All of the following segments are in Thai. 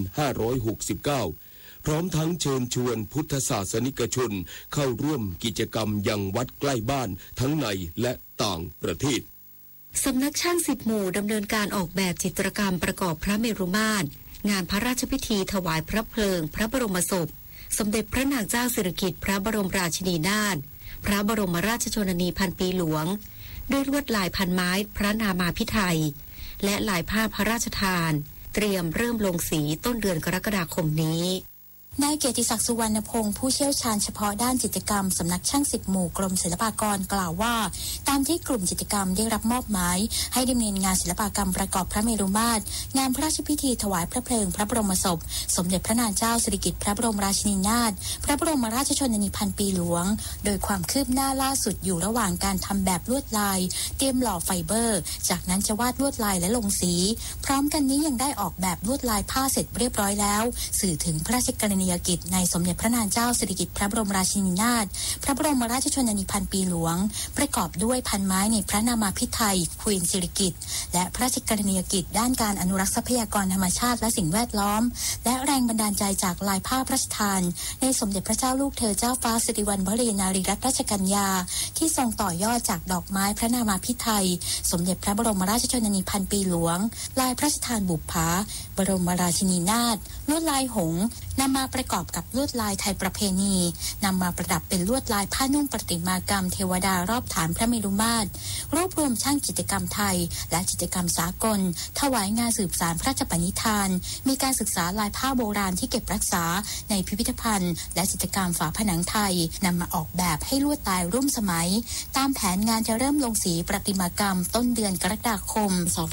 พร้อมทั้งเชิญชวนพุทธศาสนิกชนเข้าร่วมกิจกรรมยังวัดใกล้บ้านทั้งในและต่างประเทศสำนักช่าง10 หมู่ดำเนินการออกแบบจิตรกรรมประกอบพระเมรุมาตรงานพระราชพิธีถวายพระเพลิงพระบรมศพสมเด็จพระนางเจ้าสิริกิติ์พระบรมราชินีนาถพระบรมราชชนนีพันปีหลวงด้วยลวดลายพันไม้พระนามาภิไธยและลายผ้าพระราชทานเตรียมเริ่มลงสีต้นเดือนกรกฎาคมนี้นายเกียรติศักดิ์สุวรรณพงศ์ผู้เชี่ยวชาญเฉพาะด้านจิตรกรรมสำนักช่าง10 หมู่กรมศิลปากรกล่าวว่าตามที่กลุ่มจิตรกรรมได้รับมอบหมายให้ดำเนินงานศิลปกรรมประกอบพระเมรุมาตรงานพระราชพิธีถวายพระเพลิงพระบรมศพสมเด็จพระนางเจ้าสิริกิติ์พระบรมราชินีนาถพระบรมราชชนนีพันปีหลวงโดยความคืบหน้าล่าสุดอยู่ระหว่างการทำแบบลวดลายเตรียมหล่อไฟเบอร์จากนั้นจะวาดลวดลายและลงสีพร้อมกันนี้ยังได้ออกแบบลวดลายผ้าเสร็จเรียบร้อยแล้วสื่อถึงพระราชกรณียกิจในสมเด็จพระนางเจ้าสิริกิติ์พระบรมราชินีนาถพระบรมราชชนนีพันปีหลวงประกอบด้วยพันไม้ในพระนามาภิไธยควีนสิริกิติ์และพระราชกรณียกิจด้านการอนุรักษ์ทรัพยากรธรรมชาติและสิ่งแวดล้อมและแรงบันดาลใจจากลายผ้าพระราชทานในสมเด็จพระเจ้าลูกเธอเจ้าฟ้าสิริวัณวรีนารีรัตนราชกัญญาที่ทรงต่อยอดจากดอกไม้พระนามาภิไธยสมเด็จพระบรมราชชนนีพันปีหลวงลายพระราชทานบุปผาบรมราชินีนาถลวดลายหงส์นำมาประกอบกับลวดลายไทยประเพณีนำมาประดับเป็นลวดลายผ้านุ่งประติมากรรมเทวดารอบฐานพระเมรุมาตรรวบรวมช่างจิตรกรรมไทยและจิตรกรรมสากลถวายงานสืบสานพระราชปณิธานมีการศึกษาลายผ้าโบราณที่เก็บรักษาในพิพิธภัณฑ์และจิตรกรรมฝาผนังไทยนำมาออกแบบให้ลวดลายร่วมสมัยตามแผนงานจะเริ่มลงสีประติมากรรมต้นเดือนกรกฎาคม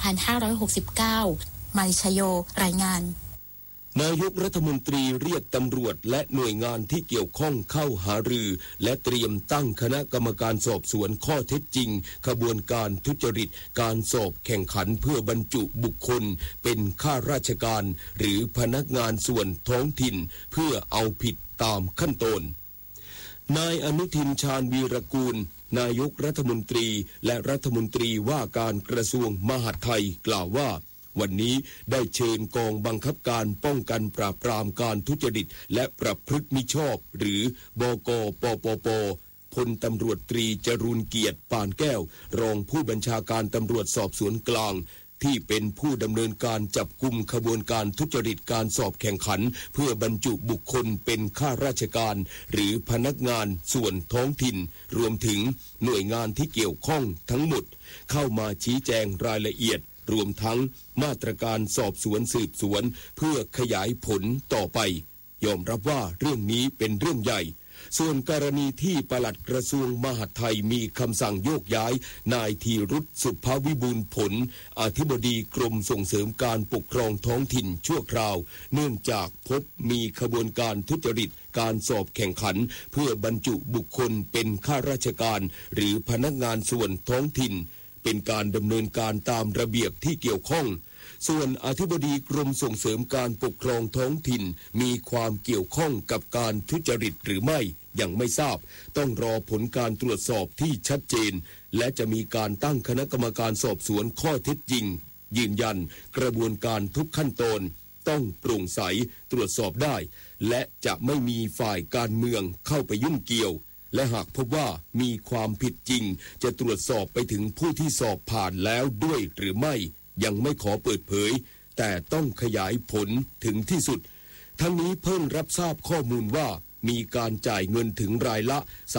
2569 มาริชโยรายงานนายกรัฐมนตรีเรียกตำรวจและหน่วยงานที่เกี่ยวข้องเข้าหารือและเตรียมตั้งคณะกรรมการสอบสวนข้อเท็จจริงขบวนการทุจริตการสอบแข่งขันเพื่อบรรจุบุคคลเป็นข้าราชการหรือพนักงานส่วนท้องถิ่นเพื่อเอาผิดตามขั้นตอนนายอนุทินชาญวีรกูลนายกรัฐมนตรีและรัฐมนตรีว่าการกระทรวงมหาดไทยกล่าวว่าวันนี้ได้เชิญกองบังคับการป้องกันปราบปรามการทุจริตและประพฤติมิชอบหรือบก.ปปป.พลตำรวจตรีจรูญเกียรติปานแก้วรองผู้บัญชาการตำรวจสอบสวนกลางที่เป็นผู้ดำเนินการจับกุมขบวนการทุจริตการสอบแข่งขันเพื่อบรรจุบุคคลเป็นข้าราชการหรือพนักงานส่วนท้องถิ่นรวมถึงหน่วยงานที่เกี่ยวข้องทั้งหมดเข้ามาชี้แจงรายละเอียดรวมทั้งมาตรการสอบสวนสืบสวนเพื่อขยายผลต่อไปยอมรับว่าเรื่องนี้เป็นเรื่องใหญ่ส่วนกรณีที่ปลัดกระทรวงมหาดไทยมีคำสั่งโยกย้ายนายธีรุษสุภวิบูลย์ผลอธิบดีกรมส่งเสริมการปกครองท้องถิ่นชั่วคราวเนื่องจากพบมีขบวนการทุจริตการสอบแข่งขันเพื่อบรรจุบุคคลเป็นข้าราชการหรือพนักงานส่วนท้องถิ่นเป็นการดำเนินการตามระเบียบที่เกี่ยวข้องส่วนอธิบดีกรมส่งเสริมการปกครองท้องถิ่นมีความเกี่ยวข้องกับการทุจริตหรือไม่ยังไม่ทราบต้องรอผลการตรวจสอบที่ชัดเจนและจะมีการตั้งคณะกรรมการสอบสวนข้อเท็จจริงยืนยันกระบวนการทุกขั้นตอนต้องโปร่งใสตรวจสอบได้และจะไม่มีฝ่ายการเมืองเข้าไปยุ่งเกี่ยวและหากพบว่ามีความผิดจริงจะตรวจสอบไปถึงผู้ที่สอบผ่านแล้วด้วยหรือไม่ยังไม่ขอเปิดเผยแต่ต้องขยายผลถึงที่สุดทั้งนี้เพิ่งรับทราบข้อมูลว่ามีการจ่ายเงินถึงรายละ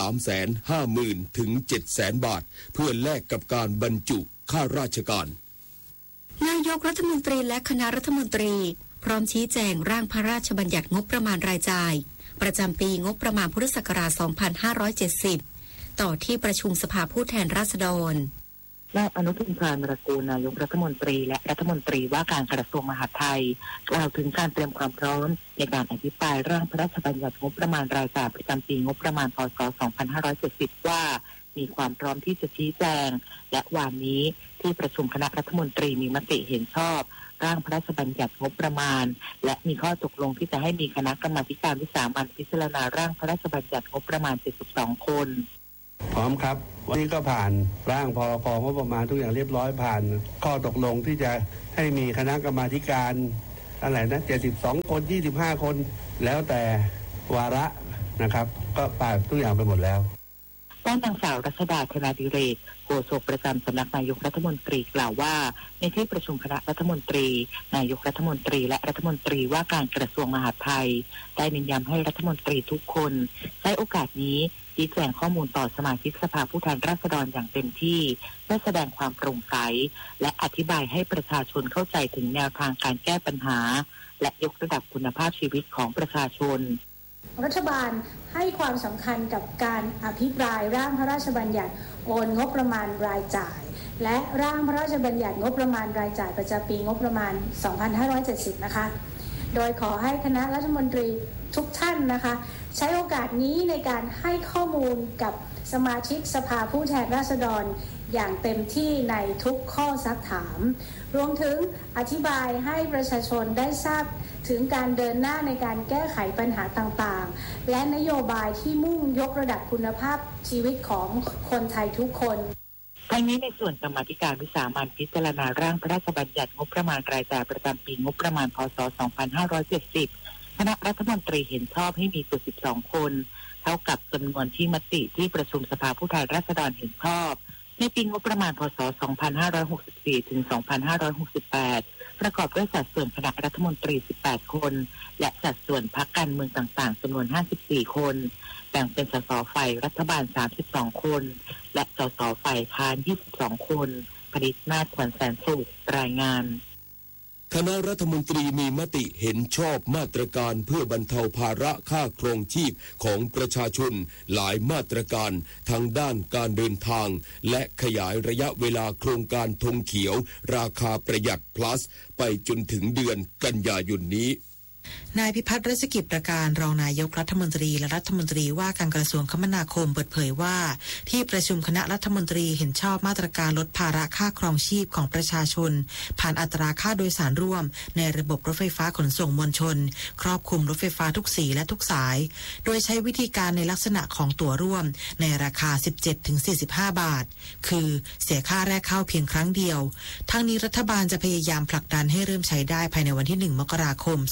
350,000 ถึง 700,000 บาทเพื่อแลกกับการบรรจุข้าราชการนายกรัฐมนตรีและคณะรัฐมนตรีพร้อมชี้แจงร่างพระราชบัญญัติงบประมาณรายจ่ายประจำปีงบประมาณพุทธศักราช 2570 ต่อที่ประชุมสภาผู้แทนราษฎรนายอนุทินชาญวีรกูลนายกรัฐมนตรีและรัฐมนตรีว่าการกระทรวงมหาดไทยกล่าวถึงการเตรียมความพร้อมในการอภิปรายร่างพระราชบัญญัติงบประมาณรายจ่ายประจำปีงบประมาณพ.ศ. 2570 ว่ามีความพร้อมที่จะชี้แจงและวันนี้ที่ประชุมคณะรัฐมนตรีมีมติเห็นชอบร่างพระราชบัญญัติงบประมาณและมีข้อตกลงที่จะให้มีคณะกรรมาการวิสามัญพิจารณาร่างพระราชบัญญัติงบประมาณ72คนพร้อมครับวันนี้ก็ผ่านร่างพรบงบประมาณทุกอย่างเรียบร้อยผ่านข้อตกลงที่จะให้มีคณะกรรมาการอะไรนะ72คน25คนแล้วแต่วาระนะครับก็ปาทุกอย่างไปหมดแล้วด้านนางสาวรัชดาธนาดิเรกโฆษกประจำสำนักนายกรัฐมนตรีกล่าวว่าในที่ประชุมคณะรัฐมนตรีนายกรัฐมนตรีและรัฐมนตรีว่าการกระทรวงมหาดไทยได้เน้นย้ำให้รัฐมนตรีทุกคนใช้โอกาสนี้ชี้แจงข้อมูลต่อสมาชิกสภาผู้แทนราษฎรอย่างเต็มที่เพื่อแสดงความโปร่งใสและอธิบายให้ประชาชนเข้าใจถึงแนวทางการแก้ปัญหาและยกระดับคุณภาพชีวิตของประชาชนรัฐบาลให้ความสำคัญกับการอภิปรายร่างพระราชบัญญัติโอนงบประมาณรายจ่ายและร่างพระราชบัญญัติงบประมาณรายจ่ายประจำปีงบประมาณ 2570 นะคะโดยขอให้คณะรัฐมนตรีทุกท่านนะคะใช้โอกาสนี้ในการให้ข้อมูลกับสมาชิกสภาผู้แทนราษฎรอย่างเต็มที่ในทุกข้อซักถามรวมถึงอธิบายให้ประชาชนได้ทราบถึงการเดินหน้าในการแก้ไขปัญหาต่างๆและนโยบายที่มุ่งยกระดับคุณภาพชีวิตของคนไทยทุกคนทั้งนี้ในส่วนกรรมาธิการวิสามัญพิจารณาร่างพระราชบัญญัติงบประมาณรายจ่ายประจำปีงบประมาณพ.ศ. 2570คณะรัฐมนตรีเห็นชอบให้มี72คนเท่ากับจำนวนที่มติที่ประชุมสภาผู้แทนราษฎรเห็นชอบในปีงบประมาณพ.ศ. 2564 ถึง 2568 ประกอบด้วยสัดส่วนคณะรัฐมนตรี 18 คนและสัดส่วนพรรคการเมืองต่างๆจำนวน 54 คนแบ่งเป็นสสฝ่ายรัฐบาล 32 คนและสสฝ่ายค้าน 22 คนผลิตนาถ ขวัญแสนสุขรายงานคณะรัฐมนตรีมีมติเห็นชอบมาตรการเพื่อบรรเทาภาระค่าครองชีพของประชาชนหลายมาตรการทั้งด้านการเดินทางและขยายระยะเวลาโครงการธงเขียวราคาประหยัด plus ไปจนถึงเดือนกันยายนนี้นายพิพัฒน์รัชกิจประการรองนายกรัฐมนตรีและรัฐมนตรีว่าการกระทรวงคมนาคมเปิดเผยว่าที่ประชุมคณะรัฐมนตรีเห็นชอบมาตรการลดภาระค่าครองชีพของประชาชนผ่านอัตราค่าโดยสารร่วมในระบบรถไฟฟ้าขนส่งมวลชนครอบคลุมรถไฟฟ้าทุกสีและทุกสายโดยใช้วิธีการในลักษณะของตั๋วร่วมในราคา 17-45 บาทคือเสียค่าแรกเข้าเพียงครั้งเดียวทั้งนี้รัฐบาลจะพยายามผลักดันให้เริ่มใช้ได้ภายในวันที่1 มกราคม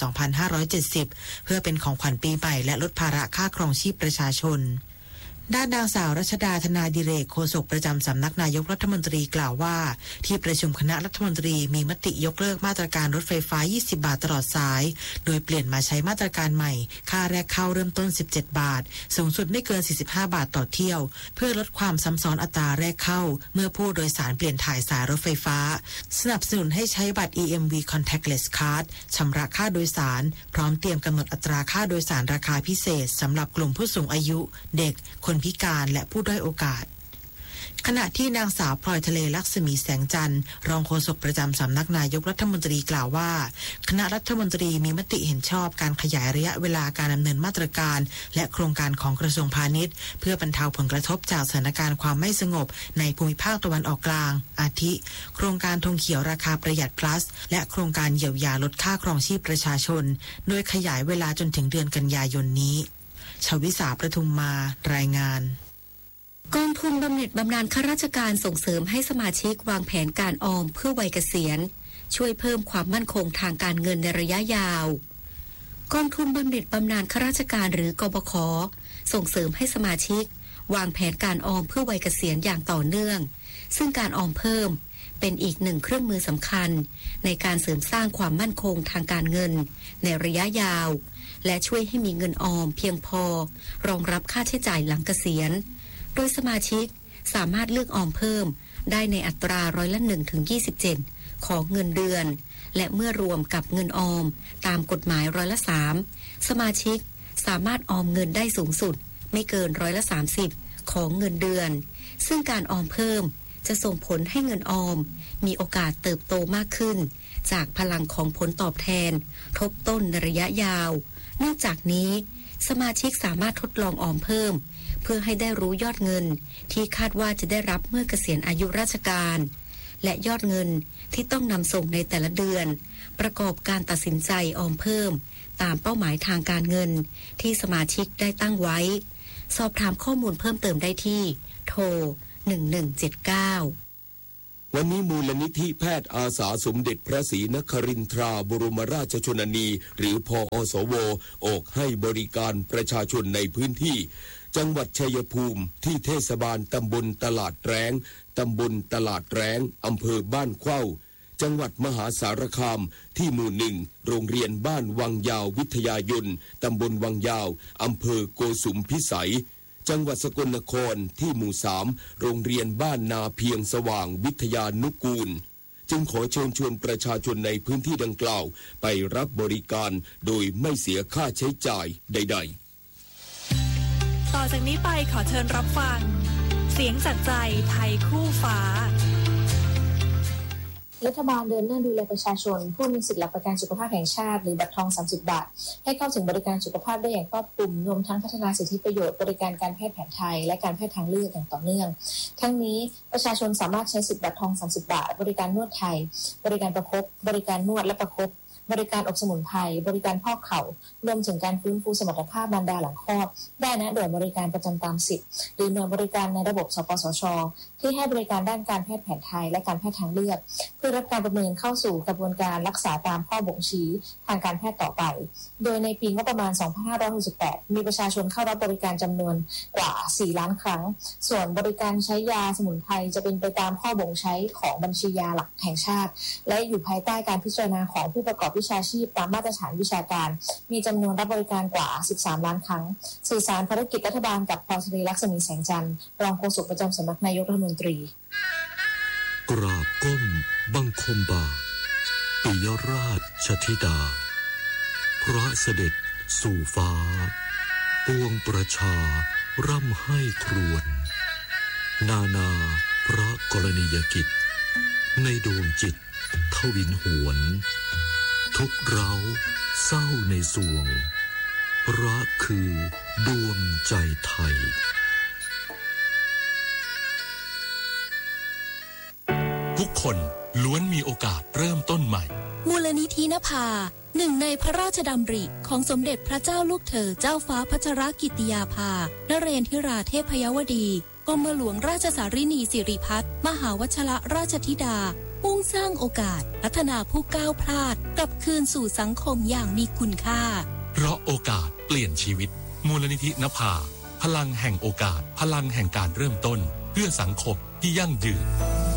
2570 เพื่อเป็นของขวัญปีใหม่และลดภาระค่าครองชีพประชาชนด้านนางสาวรัชดาธนาดิเรกโฆษกประจำสำนักนายกรัฐมนตรีกล่าวว่าที่ประชุมคณะรัฐมนตรีมีมติยกเลิกมาตรการรถไฟฟ้า20 บาทตลอดสายโดยเปลี่ยนมาใช้มาตรการใหม่ค่าแรกเข้าเริ่มต้น17 บาทสูงสุดไม่เกิน45 บาทต่อเที่ยวเพื่อลดความซ้ำซ้อนอัตราแรกเข้าเมื่อผู้โดยสารเปลี่ยนถ่ายสายรถไฟฟ้าสนับสนุนให้ใช้บัตร EMV Contactless Card ชำระค่าโดยสารพร้อมเตรียมกำหนดอัตราค่าโดยสารราคาพิเศษสำหรับกลุ่มผู้สูงอายุเด็กคนพิการและผู้ด้อยโอกาสขณะที่นางสาวพลอยทะเลลักษมีแสงจันทร์รองโฆษกประจำสำนักนายกรัฐมนตรีกล่าวว่าคณะรัฐมนตรีมีมติเห็นชอบการขยายระยะเวลาการดำเนินมาตรการและโครงการของกระทรวงพาณิชย์เพื่อบรรเทาผลกระทบจากสถานการณ์ความไม่สงบในภูมิภาคตะวันออกกลางอาทิโครงการธงเขียวราคาประหยัด plus และโครงการเยียวยาลดค่าครองชีพประชาชนโดยขยายเวลาจนถึงเดือนกันยายนนี้ชวิสาประทุมมารายงานกองทุนบำเหน็จบำนาญข้าราชการส่งเสริมให้สมาชิกวางแผนการออมเพื่อวัยเกษียณช่วยเพิ่มความมั่นคงทางการเงินในระยะยาวกองทุนบำเหน็จบำนาญข้าราชการหรือกบข.ส่งเสริมให้สมาชิกวางแผนการออมเพื่อวัยเกษียณอย่างต่อเนื่องซึ่งการออมเพิ่มเป็นอีกหนึ่งเครื่องมือสำคัญในการเสริมสร้างความมั่นคงทางการเงินในระยะยาวและช่วยให้มีเงินออมเพียงพอรองรับค่าใช้จ่ายหลังเกษียณโดยสมาชิกสามารถเลือกออมเพิ่มได้ในอัตรา1:1-27ของเงินเดือนและเมื่อรวมกับเงินออมตามกฎหมาย3%สมาชิกสามารถออมเงินได้สูงสุดไม่เกิน30%ของเงินเดือนซึ่งการออมเพิ่มจะส่งผลให้เงินออมมีโอกาสเติบโตมากขึ้นจากพลังของผลตอบแทนทบต้นในระยะยาวนอกจากนี้สมาชิกสามารถทดลองออมเพิ่มเพื่อให้ได้รู้ยอดเงินที่คาดว่าจะได้รับเมื่อเกษียณอายุราชการและยอดเงินที่ต้องนำส่งในแต่ละเดือนประกอบการตัดสินใจออมเพิ่มตามเป้าหมายทางการเงินที่สมาชิกได้ตั้งไว้สอบถามข้อมูลเพิ่มเติมได้ที่โทร1179 วันนี้มูลนิธิแพทย์อาสาสมเด็จพระศรีนครินทราบรมราชชนนีหรือพอสว.ออกให้บริการประชาชนในพื้นที่จังหวัดชัยภูมิที่เทศบาลตำบลตลาดแร้งตำบลตลาดแร้งอำเภอบ้านเข้าจังหวัดมหาสารคามที่หมู่หนึ่งโรงเรียนบ้านวังยาววิทยายนตำบลวังยาวอำเภอโกสุมพิสัยจังหวัดสกลนครที่หมู่3โรงเรียนบ้านนาเพียงสว่างวิทยานุกูลจึงขอเชิญชวนประชาชนในพื้นที่ดังกล่าวไปรับบริการโดยไม่เสียค่าใช้จ่ายใดๆต่อจากนี้ไปขอเชิญรับฟังเสียงจากใจไทยคู่ฟ้ารัฐบาลเดินหน้าดูแลประชาชนผู้มีสิทธิหลักประกันสุขภาพแห่งชาติหรือบัตรทอง30 บาทให้เข้าถึงบริการสุขภาพได้อย่างครอบคลุมรวมทั้งพัฒนาสิทธิประโยชน์บริการการแพทย์แผนไทยและการแพทย์ทางเลือกอย่างต่อเนื่องทั้งนี้ประชาชนสามารถใช้สิทธิบัตรทอง30 บาทบริการนวดไทยบริการประคบบริการนวดและประคบบริการอบสมุนไพรบริการพอกเข่ารวมถึงการฟื้นฟูสมรรถภาพมารดาหลังคลอดได้ณหน่วยบริการประจำตามสิทธิ์หรือหน่วยบริการในระบบสปสช.ที่ให้บริการด้านการแพทย์แผนไทยและการแพทย์ทางเลือกเพื่อรับการประเมินเข้าสู่กระบวนการรักษาตามข้อบ่งชี้ทางการแพทย์ต่อไปโดยในปีงบประมาณ 2568 มีประชาชนเข้ารับบริการจำนวนกว่า 4 ล้านครั้งส่วนบริการใช้ยาสมุนไพรจะเป็นไปตามข้อบ่งใช้ของบัญชียาหลักแห่งชาติและอยู่ภายใต้การพิจารณาของผู้ประกอบวิชาชีพตามมาตรฐานวิชาการมีจำนวนรับบริการกว่า 13 ล้านครั้งสื่อสารภารกิจรัฐบาลกับพล.ตรีลักษมีแสงจันทร์รองโฆษกประจำสำนักนายกรัฐมนตรีกราบก้มบังคมบาทปิยราชธิดาพระเสด็จสู่ฟ้าปวงประชาร่ำให้ครวญนานาพระกรณียกิจในดวงจิตทวินหวนทุกเร้าเศร้าในสวงรักคือดวงใจไทยทุกคนล้วนมีโอกาสเริ่มต้นใหม่มูลนิธินภาหนึ่งในพระราชดำริของสมเด็จพระเจ้าลูกเธอเจ้าฟ้าพัชรกิติยาภานเรนทิราเทพยวดีกรมหลวงราชสารินีสิริพัฒน์มหาวชิรราชธิดามุ่งสร้างโอกาสพัฒนาผู้ก้าวพลาดกลับคืนสู่สังคมอย่างมีคุณค่าเพราะโอกาสเปลี่ยนชีวิตมูลนิธินภาพลังแห่งโอกาสพลังแห่งการเริ่มต้นเพื่อสังคมที่ยั่งยืน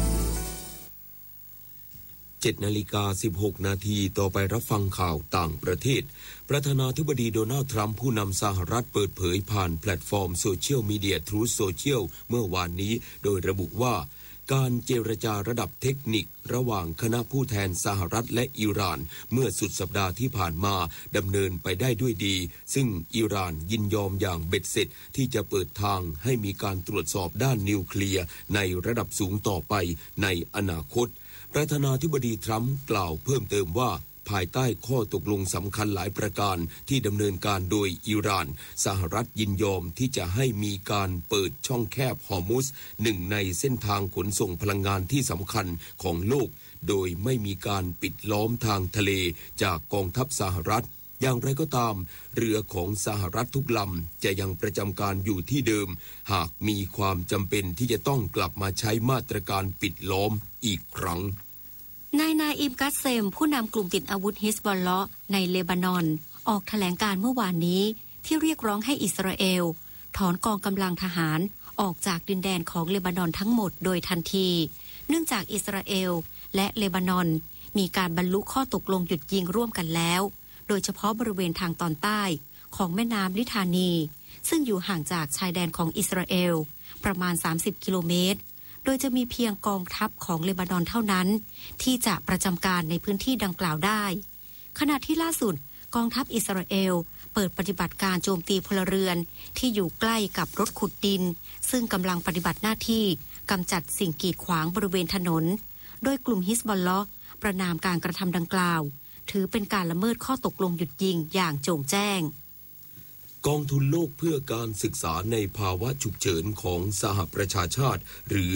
7:16 นาทีต่อไปรับฟังข่าวต่างประเทศประธานาธิบดีโดนัลด์ทรัมป์ผู้นำสหรัฐเปิดเผยผ่านแพลตฟอร์มโซเชียลมีเดีย Truth Social เมื่อวานนี้โดยระบุว่าการเจรจาระดับเทคนิคระหว่างคณะผู้แทนสหรัฐและอิหร่านเมื่อสุดสัปดาห์ที่ผ่านมาดำเนินไปได้ด้วยดีซึ่งอิหร่านยินยอมอย่างเบ็ดเสร็จที่จะเปิดทางให้มีการตรวจสอบด้านนิวเคลียร์ในระดับสูงต่อไปในอนาคตประธานาธิบดีทรัมป์กล่าวเพิ่มเติมว่าภายใต้ข้อตกลงสำคัญหลายประการที่ดำเนินการโดยอิหร่านสหรัฐยินยอมที่จะให้มีการเปิดช่องแคบฮอร์มุซหนึ่งในเส้นทางขนส่งพลังงานที่สำคัญของโลกโดยไม่มีการปิดล้อมทางทะเลจากกองทัพสหรัฐอย่างไรก็ตามเรือของสหรัฐทุกลำจะยังประจำการอยู่ที่เดิมหากมีความจำเป็นที่จะต้องกลับมาใช้มาตรการปิดล้อมอีกครั้งนายนาอิมกัสเซมผู้นำกลุ่มติดอาวุธฮิซบอลเลาะห์ในเลบานอนออกแถลงการเมื่อวานนี้ที่เรียกร้องให้อิสราเอลถอนกองกำลังทหารออกจากดินแดนของเลบานอนทั้งหมดโดยทันทีเนื่องจากอิสราเอลและเลบานอนมีการบรรลุข้อตกลงหยุดยิงร่วมกันแล้วโดยเฉพาะบริเวณทางตอนใต้ของแม่น้ำลิธานีซึ่งอยู่ห่างจากชายแดนของอิสราเอลประมาณ30 กิโลเมตรโดยจะมีเพียงกองทัพของเลบานอนเท่านั้นที่จะประจำการในพื้นที่ดังกล่าวได้ขณะที่ล่าสุดกองทัพอิสราเอลเปิดปฏิบัติการโจมตีพลเรือนที่อยู่ใกล้กับรถขุดดินซึ่งกำลังปฏิบัติหน้าที่กำจัดสิ่งกีดขวางบริเวณถนนโดยกลุ่มฮิซบอลเลาะห์ประณามการกระทำดังกล่าวถือเป็นการละเมิดข้อตกลงหยุดยิงอย่างโจ่งแจ้งกองทุนโลกเพื่อการศึกษาในภาวะฉุกเฉินของสหประชาชาติหรือ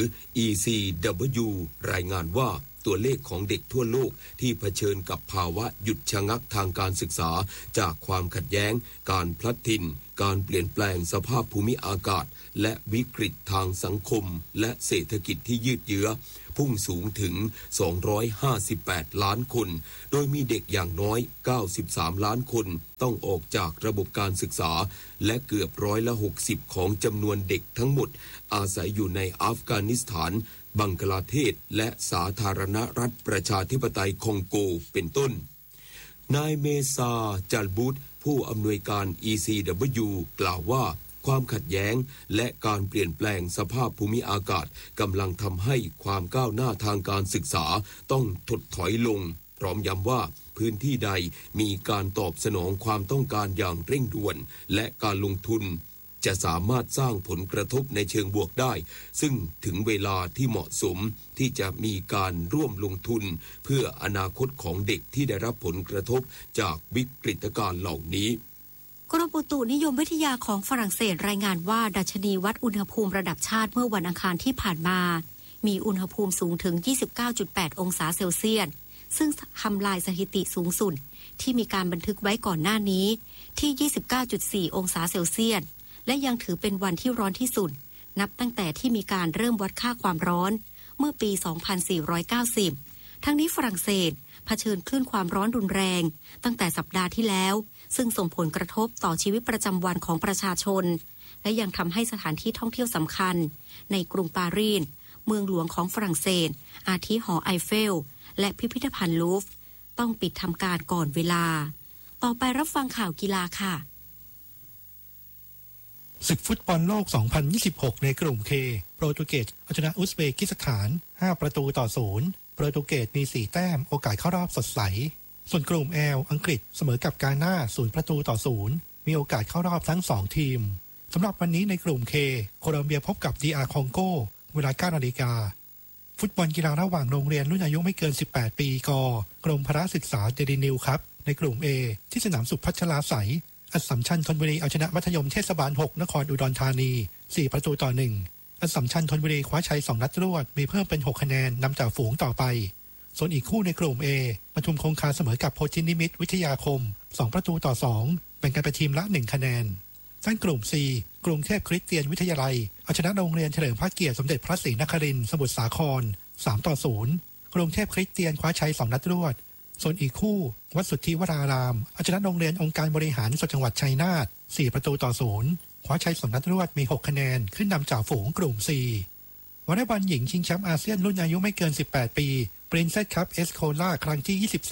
ECW รายงานว่าตัวเลขของเด็กทั่วโลกที่เผชิญกับภาวะหยุดชะงักทางการศึกษาจากความขัดแย้งการพลัดถิ่นการเปลี่ยนแปลงสภาพภูมิอากาศและวิกฤตทางสังคมและเศรษฐกิจที่ยืดเยื้อพุ่งสูงถึง258ล้านคนโดยมีเด็กอย่างน้อย93ล้านคนต้องออกจากระบบการศึกษาและเกือบ60%ของจำนวนเด็กทั้งหมดอาศัยอยู่ในอัฟกานิสถานบังกลาเทศและสาธารณรัฐประชาธิปไตยคองโกเป็นต้นนายเมซาจัลบุตผู้อำนวยการ ECW กล่าวว่าความขัดแย้งและการเปลี่ยนแปลงสภาพภูมิอากาศกำลังทำให้ความก้าวหน้าทางการศึกษาต้องถดถอยลงพร้อมย้ำว่าพื้นที่ใดมีการตอบสนองความต้องการอย่างเร่งด่วนและการลงทุนจะสามารถสร้างผลกระทบในเชิงบวกได้ซึ่งถึงเวลาที่เหมาะสมที่จะมีการร่วมลงทุนเพื่ออนาคตของเด็กที่ได้รับผลกระทบจากวิกฤตการณ์เหล่านี้กรมอุตุนิยมวิทยาของฝรั่งเศสรายงานว่าดัชนีวัดอุณหภูมิระดับชาติเมื่อวันอังคารที่ผ่านมามีอุณหภูมิสูงถึง 29.8 องศาเซลเซียสซึ่งทำลายสถิติสูงสุดที่มีการบันทึกไว้ก่อนหน้านี้ที่ 29.4 องศาเซลเซียสและยังถือเป็นวันที่ร้อนที่สุดนับตั้งแต่ที่มีการเริ่มวัดค่าความร้อนเมื่อปี 2490 ทั้งนี้ฝรั่งเศสเผชิญคลื่นความร้อนรุนแรงตั้งแต่สัปดาห์ที่แล้วซึ่งส่งผลกระทบต่อชีวิตประจำวันของประชาชนและยังทำให้สถานที่ท่องเที่ยวสำคัญในกรุงปารีสเมืองหลวงของฝรั่งเศสอาทิหอไอเฟลและพิพิธภัณฑ์ลูฟร์ต้องปิดทำการก่อนเวลาต่อไปรับฟังข่าวกีฬาค่ะศึกฟุตบอลโลก 2026 ในกลุ่ม K โปรตุเกสเอาชนะอุซเบกิสถาน 5-0 โปรตุเกสมี 4 แต้มโอกาสเข้ารอบสดใสส่วนกลุ่ม L อังกฤษเสมอกับกาน่า 0-0 มีโอกาสเข้ารอบทั้ง 2 ทีมสำหรับวันนี้ในกลุ่ม K โคลอมเบียพบกับ DR คองโกเวลา 9 นาฬิกาฟุตบอลกีฬาระหว่างโรงเรียนรุ่นอายุไม่เกิน 18 ปีกกรมพละศึกษาเดลินิวครับในกลุ่ม A ที่สนามสุพัชราไสยอัสสัมชัญธนบุรีเอาชนะมัธยมเทศบาล 6 นครอุดรธานี 4-1 อัสสัมชัญธนบุรีคว้าชัย 2 นัดรวดมีเพิ่มเป็น 6 คะแนนนำจากฝูงต่อไปส่วนอีกคู่ในกลุ่ม A ปทุมคงคาเสมอกับโพธินิมิตรวิทยาคม 2-2 แบ่งกันไปทีมละ 1 คะแนนด้านกลุ่ม C กรุงเทพคริสเตียนวิทยาลัยเอาชนะโรงเรียนเฉลิมพระเกียรติสมเด็จพระศรีนครินทร์สมุทรสาคร 3-0 กรุงเทพคริสเตียนคว้าชัย 2 นัดรวดส่วนอีกคู่วัดสุทธิวรารามเอาชนะโรงเรียนองค์การบริหารส่วนจังหวัดชัยนาท 4-0 คว้าชัย 2 นัดรวดมี 6 คะแนนขึ้นนำจากฝูงกลุ่ม C วอลเลย์บอลหญิงชิงแชมป์อาเซียนรุ่นอายุไม่เกิน 18 ปี Princess Cup เอสโคลาครั้งที่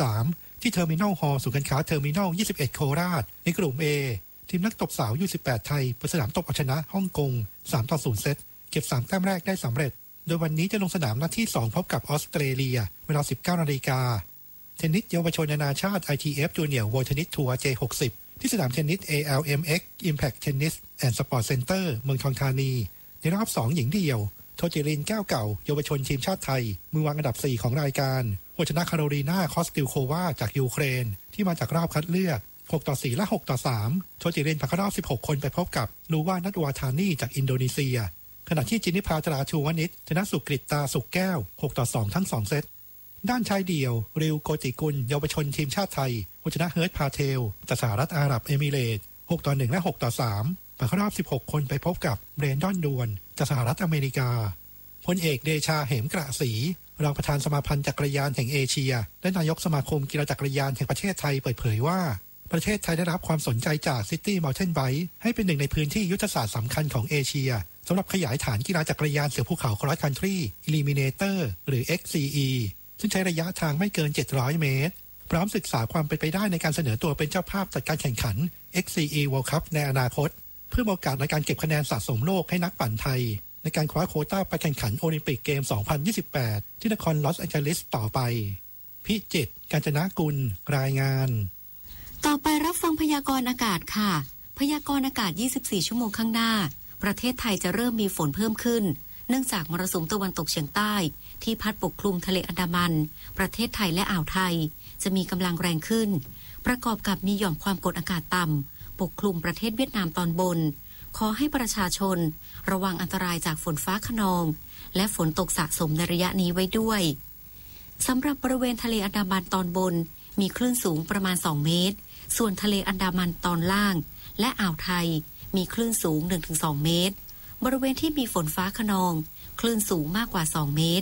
23 ที่เทอร์มินัลฮอลล์ศูนย์การค้าเทอร์มินัล 21 โคราชในกลุ่ม A ทีมนักตบสาว U18 ไทยเปิดสนามตบเอาชนะฮ่องกง 3-0 เซตเก็บ 3 แต้มแรกได้สำเร็จโดยวันนี้จะลงสนามนัดที่ 2 พบกับออสเตรเลียเวลา 19 นาฬิกาเทนนิสเยาวชนนานาชาติ ITF Junior World Tennis Tour J60 ที่สนามเทนนิส ALMX Impact Tennis and Sport Center เมืองทองธานีในรอบ 2 หญิงเดี่ยวโทจิรินแก้วเก่าเยาวชนทีมชาติไทยมือวางอันดับ 4 ของรายการชนะคาโรลีนาคอสติลโควาจากยูเครนที่มาจากรอบคัดเลือก 6-4 และ 6-3 โทจิรินผ่านเข้ารอบ 16 คนไปพบกับลูวานัทวาธานีจากอินโดนีเซียขณะที่จินิพาตราชูวนิชชนะสุกฤตตาสุกแก้ว 6-2 ทั้ง 2 เซตด้านชายเดี่ยวริวโกติกุลเยาวชนทีมชาติไทยชนะเฮิร์ตพาเทลจากสหรัฐอาหรับเอมิเรตส์ 6-1 และ 6-3 ผ่านเข้ารอบ 16 คนไปพบกับเบรนดอนดวนจากสหรัฐอเมริกาพลเอกเดชาเหมกระศรีรองประธานสมาพันธ์จักรยานแห่งเอเชียและนายกสมาคมกีฬาจักรยานแห่งประเทศไทยเปิดเผยว่าประเทศไทยได้รับความสนใจจาก City Mountain Bike ให้เป็นหนึ่งในพื้นที่ยุทธศาสตร์สำคัญของเอเชียสำหรับขยายฐานกีฬาจักรยานเสือภูเขา Cross Country Eliminator หรือ XCE ซึ่งใช้ระยะทางไม่เกิน 700 เมตรพร้อมศึกษาความเป็นไปได้ในการเสนอตัวเป็นเจ้าภาพจัดการแข่งขัน XCE World Cup ในอนาคตเพื่อโอกาสในการเก็บคะแนนสะสมโลกให้นักปั่นไทยในการคว้าโควต้าไปแข่งขันโอลิมปิกเกม 2028 ที่นครลอสแอนเจลิสต่อไปพิจิตร กาญจนกุลรายงานต่อไปรับฟังพยากรณ์อากาศค่ะพยากรณ์อากาศ 24 ชั่วโมงข้างหน้าประเทศไทยจะเริ่มมีฝนเพิ่มขึ้นเนื่องจากมรสุมตะวันตกเฉียงใต้ที่พัดปกคลุมทะเลอันดามันประเทศไทยและอ่าวไทยจะมีกำลังแรงขึ้นประกอบกับมีหย่อมความกดอากาศต่ำปกคลุมประเทศเวียดนามตอนบนขอให้ประชาชนระวังอันตรายจากฝนฟ้าคะนองและฝนตกสะสมในระยะนี้ไว้ด้วยสำหรับบริเวณทะเลอันดามันตอนบนมีคลื่นสูงประมาณ2 เมตรส่วนทะเลอันดามันตอนล่างและอ่าวไทยมีคลื่นสูง 1-2 เมตรบริเวณที่มีฝนฟ้าคะนองคลื่นสูงมากกว่า2 เมตร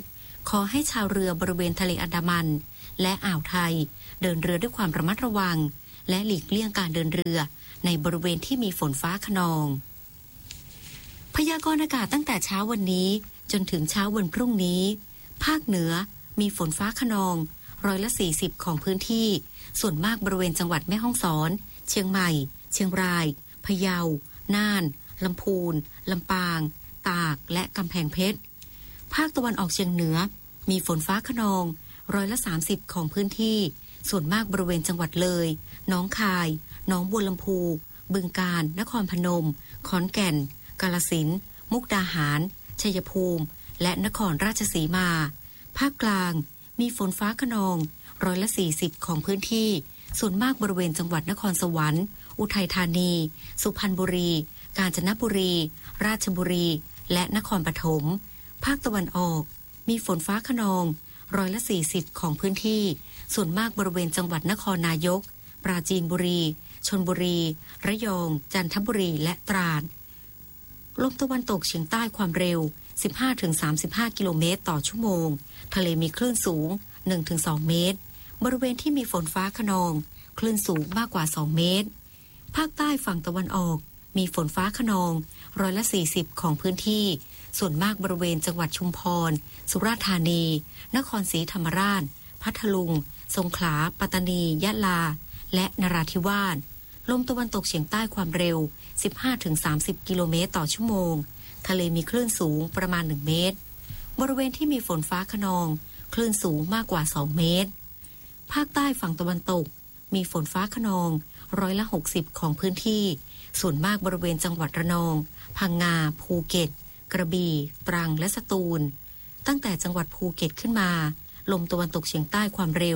ขอให้ชาวเรือบริเวณทะเลอันดามันและอ่าวไทยเดินเรือด้วยความระมัดระวังและหลีกเลี่ยงการเดินเรือในบริเวณที่มีฝนฟ้าคะนองพยากรณ์อากาศตั้งแต่เช้าวันนี้จนถึงเช้าวันพรุ่งนี้ภาคเหนือมีฝนฟ้าคะนอง40%ของพื้นที่ส่วนมากบริเวณจังหวัดแม่ฮ่องสอนเชียงใหม่เชียงรายพะเยาน่านลำพูนลำปางตากและกำแพงเพชรภาคตะวันออกเฉียงเหนือมีฝนฟ้าคะนอง30%ของพื้นที่ส่วนมากบริเวณจังหวัดเลยหนองคายหนองบัวลำพูบึงกาฬนครพนมขอนแก่นกาฬสินธุ์มุกดาหารชัยภูมิและนครราชสีมาภาคกลางมีฝนฟ้าคะนอง40%ของพื้นที่ส่วนมากบริเวณจังหวัดนครสวรรค์อุทัยธานีสุพรรณบุรีกาญจนบุรีราชบุรีและนครปฐมภาคตะวันออกมีฝนฟ้าคะนอง40%ของพื้นที่ส่วนมากบริเวณจังหวัดนครนายกปราจีนบุรีชลบุรีระยองจันทบุรีและตราดลมตะวันตกเฉียงใต้ความเร็ว 15-35 กิโลเมตรต่อชั่วโมงทะเลมีคลื่นสูง 1-2 เมตรบริเวณที่มีฝนฟ้าคะนองคลื่นสูงมากกว่า2เมตรภาคใต้ฝั่งตะวันออกมีฝนฟ้าคะนอง40%ของพื้นที่ส่วนมากบริเวณจังหวัดชุมพรสุราษฎร์ธานีนครศรีธรรมราชพัทลุงสงขลาปัตตานียะลาและนราธิวาสลมตะวันตกเฉียงใต้ความเร็ว 15-30 กิโลเมตรต่อชั่วโมงทะเลมีคลื่นสูงประมาณ1เมตรบริเวณที่มีฝนฟ้าคะนองคลื่นสูงมากกว่า2เมตรภาคใต้ฝั่งตะวันตกมีฝนฟ้าคะนอง60%ของพื้นที่ส่วนมากบริเวณจังหวัดระนองพังงาภูเก็ตกระบี่ตรังและสตูลตั้งแต่จังหวัดภูเก็ตขึ้นมาลมตะวันตกเฉียงใต้ความเร็ว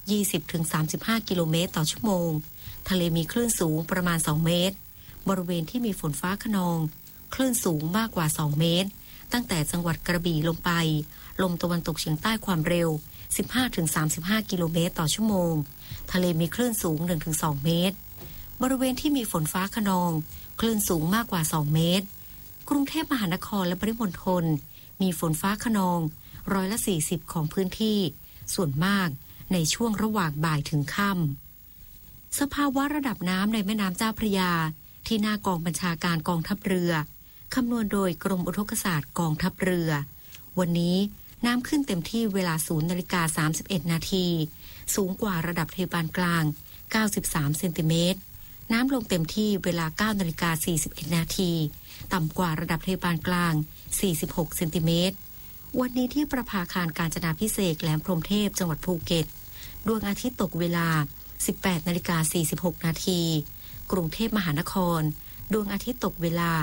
20-35 กิโลเมตรต่อชั่วโมงทะเลมีคลื่นสูงประมาณ2เมตรบริเวณที่มีฝนฟ้าคะนองคลื่นสูงมากกว่า2เมตรตั้งแต่จังหวัดกระบี่ลงไปลมตะวันตกเฉียงใต้ความเร็ว 15-35 กิโลเมตรต่อชั่วโมงทะเลมีคลื่นสูง 1-2 เมตรบริเวณที่มีฝนฟ้าคะนองคลื่นสูงมากกว่า2เมตรกรุงเทพมหานครและปริมณฑลมีฝนฟ้าคะนอง40%ของพื้นที่ส่วนมากในช่วงระหว่างบ่ายถึงค่ำสภาวะระดับน้ำในแม่น้ำเจ้าพระยาที่หน้ากองบัญชาการกองทัพเรือคำนวณโดยกรมอุทกศาสตร์กองทัพเรือวันนี้น้ำขึ้นเต็มที่เวลา 0:31 นาทีสูงกว่าระดับเทปานกลาง93เซนติเมตรน้ำลงเต็มที่เวลา 9:41 นาทีต่ำกว่าระดับเทปานกลาง46เซนติเมตรวันนี้ที่ประภาคารกาญจนาภิเษกแหลมพรหมเทพจังหวัดภูเก็ตดวงอาทิตย์ตกเวลา 18:46 นาทีกรุงเทพมหานครดวงอาทิตย์ตกเวลา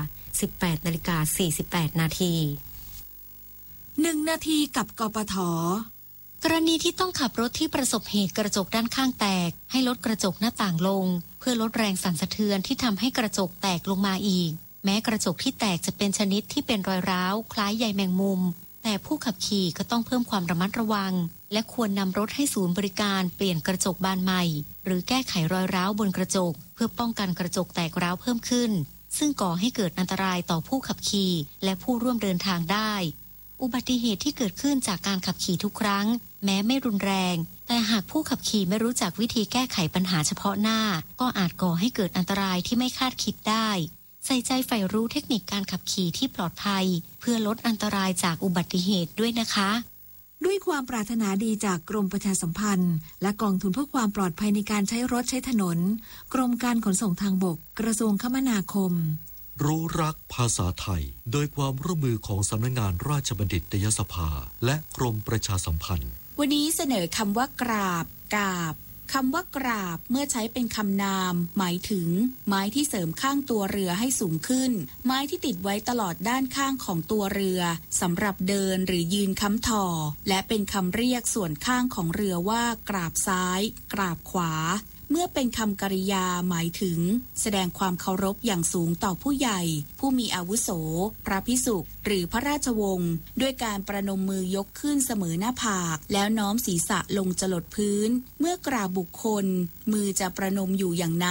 18:48 นาที 1 นาทีกับกปท. กรณีที่ต้องขับรถที่ประสบเหตุกระจกด้านข้างแตกให้ลดกระจกหน้าต่างลงเพื่อลดแรงสั่นสะเทือนที่ทำให้กระจกแตกลงมาอีกแม้กระจกที่แตกจะเป็นชนิดที่เป็นรอยร้าวคล้ายใยแมงมุมแต่ผู้ขับขี่ก็ต้องเพิ่มความระมัดระวังและควรนำรถให้ศูนย์บริการเปลี่ยนกระจกบานใหม่หรือแก้ไขรอยร้าวบนกระจกเพื่อป้องกันกระจกแตกร้าวเพิ่มขึ้นซึ่งก่อให้เกิดอันตรายต่อผู้ขับขี่และผู้ร่วมเดินทางได้อุบัติเหตุที่เกิดขึ้นจากการขับขี่ทุกครั้งแม้ไม่รุนแรงแต่หากผู้ขับขี่ไม่รู้จักวิธีแก้ไขปัญหาเฉพาะหน้าก็อาจก่อให้เกิดอันตรายที่ไม่คาดคิดได้ใส่ใจใฝ่รู้เทคนิคการขับขี่ที่ปลอดภัยเพื่อลดอันตรายจากอุบัติเหตุด้วยนะคะด้วยความปรารถนาดีจากกรมประชาสัมพันธ์และกองทุนเพื่อความปลอดภัยในการใช้รถใช้ถนนกรมการขนส่งทางบกกระทรวงคมนาคมรู้รักภาษาไทยโดยความร่วมมือของสำนักงานราชบัณฑิตยสภาและกรมประชาสัมพันธ์วันนี้เสนอคำว่ากราบกาบคำว่ากราบเมื่อใช้เป็นคำนามหมายถึงไม้ที่เสริมข้างตัวเรือให้สูงขึ้นไม้ที่ติดไว้ตลอดด้านข้างของตัวเรือสำหรับเดินหรือยืนค้ำถ่อและเป็นคำเรียกส่วนข้างของเรือว่ากราบซ้ายกราบขวาเมื่อเป็นคำกริยาหมายถึงแสดงความเคารพอย่างสูงต่อผู้ใหญ่ผู้มีอาวุโสพระภิกษุหรือพระราชวงศ์ด้วยการประนมมือยกขึ้นเสมอหน้าผากแล้วน้อมศีรษะลงจรดพื้นเมื่อกราบบุคคลมือจะประนมอยู่อย่างนั้น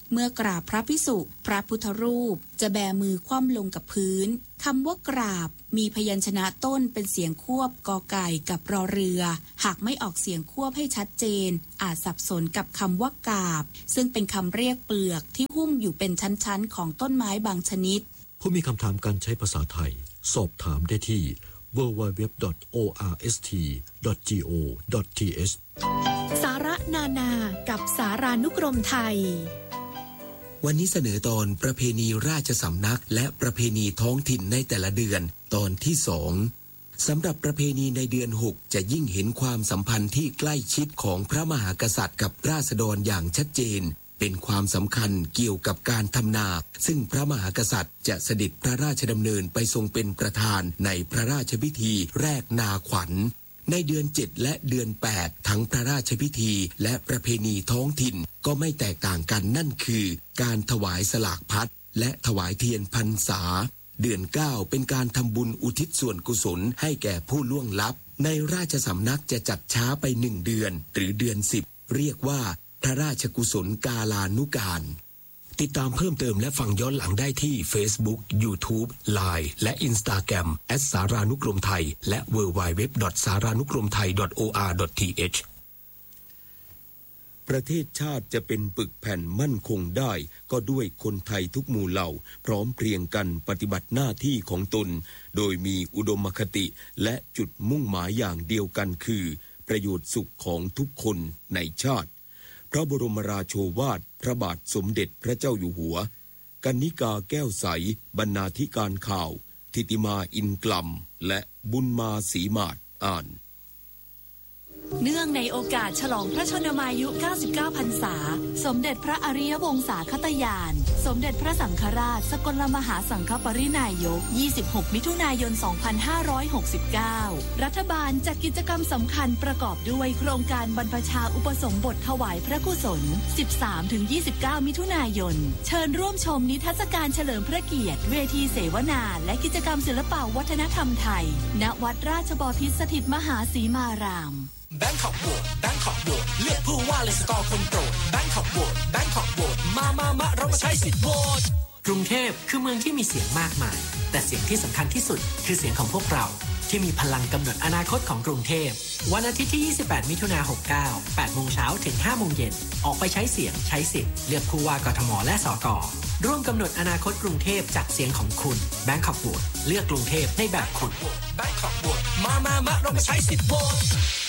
เมื่อกราบพระภิกษุพระพุทธรูปจะแบมือคว่ำลงกับพื้นคำว่ากราบมีพยัญชนะต้นเป็นเสียงควบกอไก่กับรอเรือหากไม่ออกเสียงควบให้ชัดเจนอาจสับสนกับคำว่ากาบซึ่งเป็นคำเรียกเปลือกที่หุ้มอยู่เป็นชั้นๆของต้นไม้บางชนิดผู้มีคำถามการใช้ภาษาไทยสอบถามได้ที่ www.orst.go.th สาระนานากับสารานุกรมไทยวันนี้เสนอตอนประเพณีราชสำนักและประเพณีท้องถิ่นในแต่ละเดือนตอนที่2สำหรับประเพณีในเดือน6จะยิ่งเห็นความสัมพันธ์ที่ใกล้ชิดของพระมหากษัตริย์กับราษฎรอย่างชัดเจนเป็นความสำคัญเกี่ยวกับการทำนาซึ่งพระมหากษัตริย์จะเสด็จพระราชดำเนินไปทรงเป็นประธานในพระราชพิธีแรกนาขวัญในเดือน7และเดือน8ทั้งพระราชพิธีและประเพณีท้องถิ่นก็ไม่แตกต่างกันนั่นคือการถวายสลากพัดและถวายเทียนพรรษาเดือน9เป็นการทำบุญอุทิศส่วนกุศลให้แก่ผู้ล่วงลับในราชสำนักจะจัดช้าไป1เดือนหรือเดือน10เรียกว่าพระราชกุศลกาลานุการติดตามเพิ่มเติมและฟังย้อนหลังได้ที่ Facebook, YouTube, Line และ Instagram @ สารานุกรมไทยและ www.saranukromthai.or.th ประเทศชาติจะเป็นปึกแผ่นมั่นคงได้ก็ด้วยคนไทยทุกหมู่เหล่าพร้อมเพรียงกันปฏิบัติหน้าที่ของตนโดยมีอุดมคติและจุดมุ่งหมายอย่างเดียวกันคือประโยชน์สุขของทุกคนในชาติพระบรมราโชวาทพระบาทสมเด็จพระเจ้าอยู่หัวกนิกาแก้วใสบรรณาธิการข่าวทิติมาอินกลัมและบุญมาศรีมาศอ่านเนื่องในโอกาสฉลองพระชนมายุ 99 พรรษาสมเด็จพระอริยวงศาคตญาณสมเด็จพระสังฆราชสกลมหาสังฆปรินายก 26 มิถุนายน 2569 รัฐบาลจัดกิจกรรมสำคัญประกอบด้วยโครงการบรรพชาอุปสมบทถวายพระกุศล 13-29 มิถุนายนเชิญร่วมชมนิทรรศการเฉลิมพระเกียรติเวทีเสวนาและกิจกรรมศิลปวัฒนธรรมไทยณวัดราชบพิตรสถิตมหาสีมารามแบงคอกโหวตแบงคอกโหวตเลือกผู้ว่าเลยสกอร์คนโปรดแบงคอกโหวตแบงคอกโหวตมาเรามาใช้สิทธิ์โหวตกรุงเทพคือเมืองที่มีเสียงมากมายแต่เสียงที่สำคัญที่สุดคือเสียงของพวกเราที่มีพลังกำหนดอนาคตของกรุงเทพวันอาทิตย์ที่ 28 มิถุนายน 69 8 โมงเช้าถึง 5 โมงเย็นออกไปใช้เสียงใช้สิทธิ์เลือกผู้ว่ากทมและสกร่วมกำหนดอนาคตกรุงเทพจากเสียงของคุณแบงคอกโหวตเลือกกรุงเทพในแบบคุณแบงคอกโหวตมาเรามาใช้สิทธิ์โหวต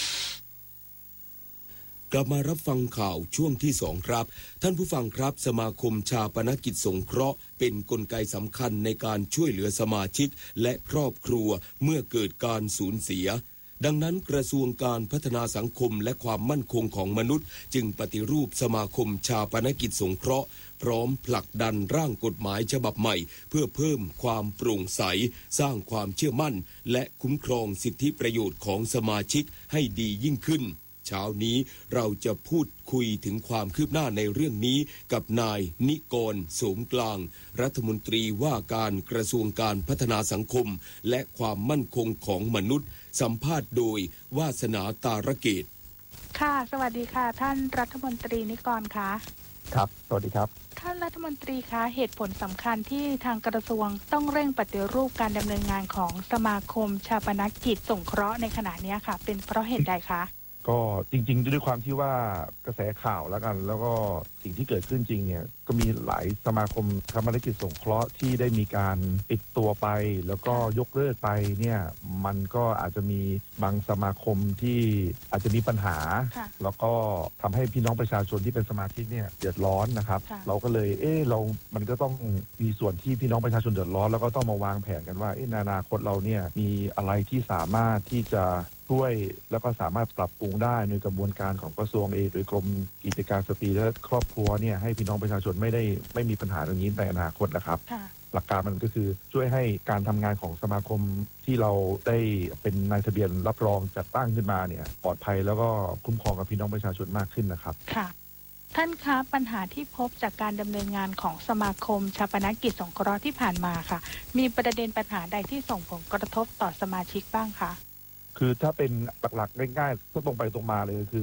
กลับมารับฟังข่าวช่วงที่2ครับท่านผู้ฟังครับสมาคมชาปนกิจสงเคราะห์เป็นกลไกสำคัญในการช่วยเหลือสมาชิกและครอบครัวเมื่อเกิดการสูญเสียดังนั้นกระทรวงการพัฒนาสังคมและความมั่นคงของมนุษย์จึงปฏิรูปสมาคมชาปนกิจสงเคราะห์พร้อมผลักดันร่างกฎหมายฉบับใหม่เพื่อเพิ่มความโปร่งใสสร้างความเชื่อมั่นและคุ้มครองสิทธิประโยชน์ของสมาชิกให้ดียิ่งขึ้นเช้านี้เราจะพูดคุยถึงความคืบหน้าในเรื่องนี้กับนายนิกรโสมกลางรัฐมนตรีว่าการกระทรวงการพัฒนาสังคมและความมั่นคงของมนุษย์สัมภาษณ์โดยวาสนาตาระเกตค่ะสวัสดีค่ะท่านรัฐมนตรีนิกรคะครับสวัสดีครับท่านรัฐมนตรีคะเหตุผลสำคัญที่ทางกระทรวงต้องเร่งปฏิรูปการดำเนินงานของสมาคมชาปนกิจสงเคราะห์ในขณะนี้ค่ะเป็นเพราะเหตุใดคะก็จริงๆด้วยความที่ว่ากระแสข่าวแล้วกันแล้วก็สิ่งที่เกิดขึ้นจริงเนี่ยก็มีหลายสมาคมชาปนกิจสงเคราะห์ที่ได้มีการปิดตัวไปแล้วก็ยกเลิกไปเนี่ยมันก็อาจจะมีบางสมาคมที่อาจจะมีปัญหาแล้วก็ทำให้พี่น้องประชาชนที่เป็นสมาชิกเนี่ยเดือดร้อนนะครับเราก็เลยมันก็ต้องมีส่วนที่พี่น้องประชาชนเดือดร้อนแล้วก็ต้องมาวางแผนกันว่าในอนาคตเราเนี่ยมีอะไรที่สามารถที่จะช่วยแล้วก็สามารถปรับปรุงได้ในกระบวนการของกระทรวงหรือกรมกิจการสตรีและครอบครัวเนี่ยให้พี่น้องประชาชนไม่มีปัญหาตรงนี้ในอนาคตนะครับหลักการมันก็คือช่วยให้การทำงานของสมาคมที่เราได้เป็นนายทะเบียนรับรองจัดตั้งขึ้นมาเนี่ยปลอดภัยแล้วก็คุ้มครองกับพี่น้องประชาชนมากขึ้นนะครับค่ะท่านคะปัญหาที่พบจากการดำเนินงานของสมาคมชาปนกิจสงเคราะห์ที่ผ่านมาค่ะมีประเด็นปัญหาใดที่ส่งผลกระทบต่อสมาชิกบ้างคะคือถ้าเป็นหลักๆง่ายๆก็ตรงไปตรงมาเลยคือ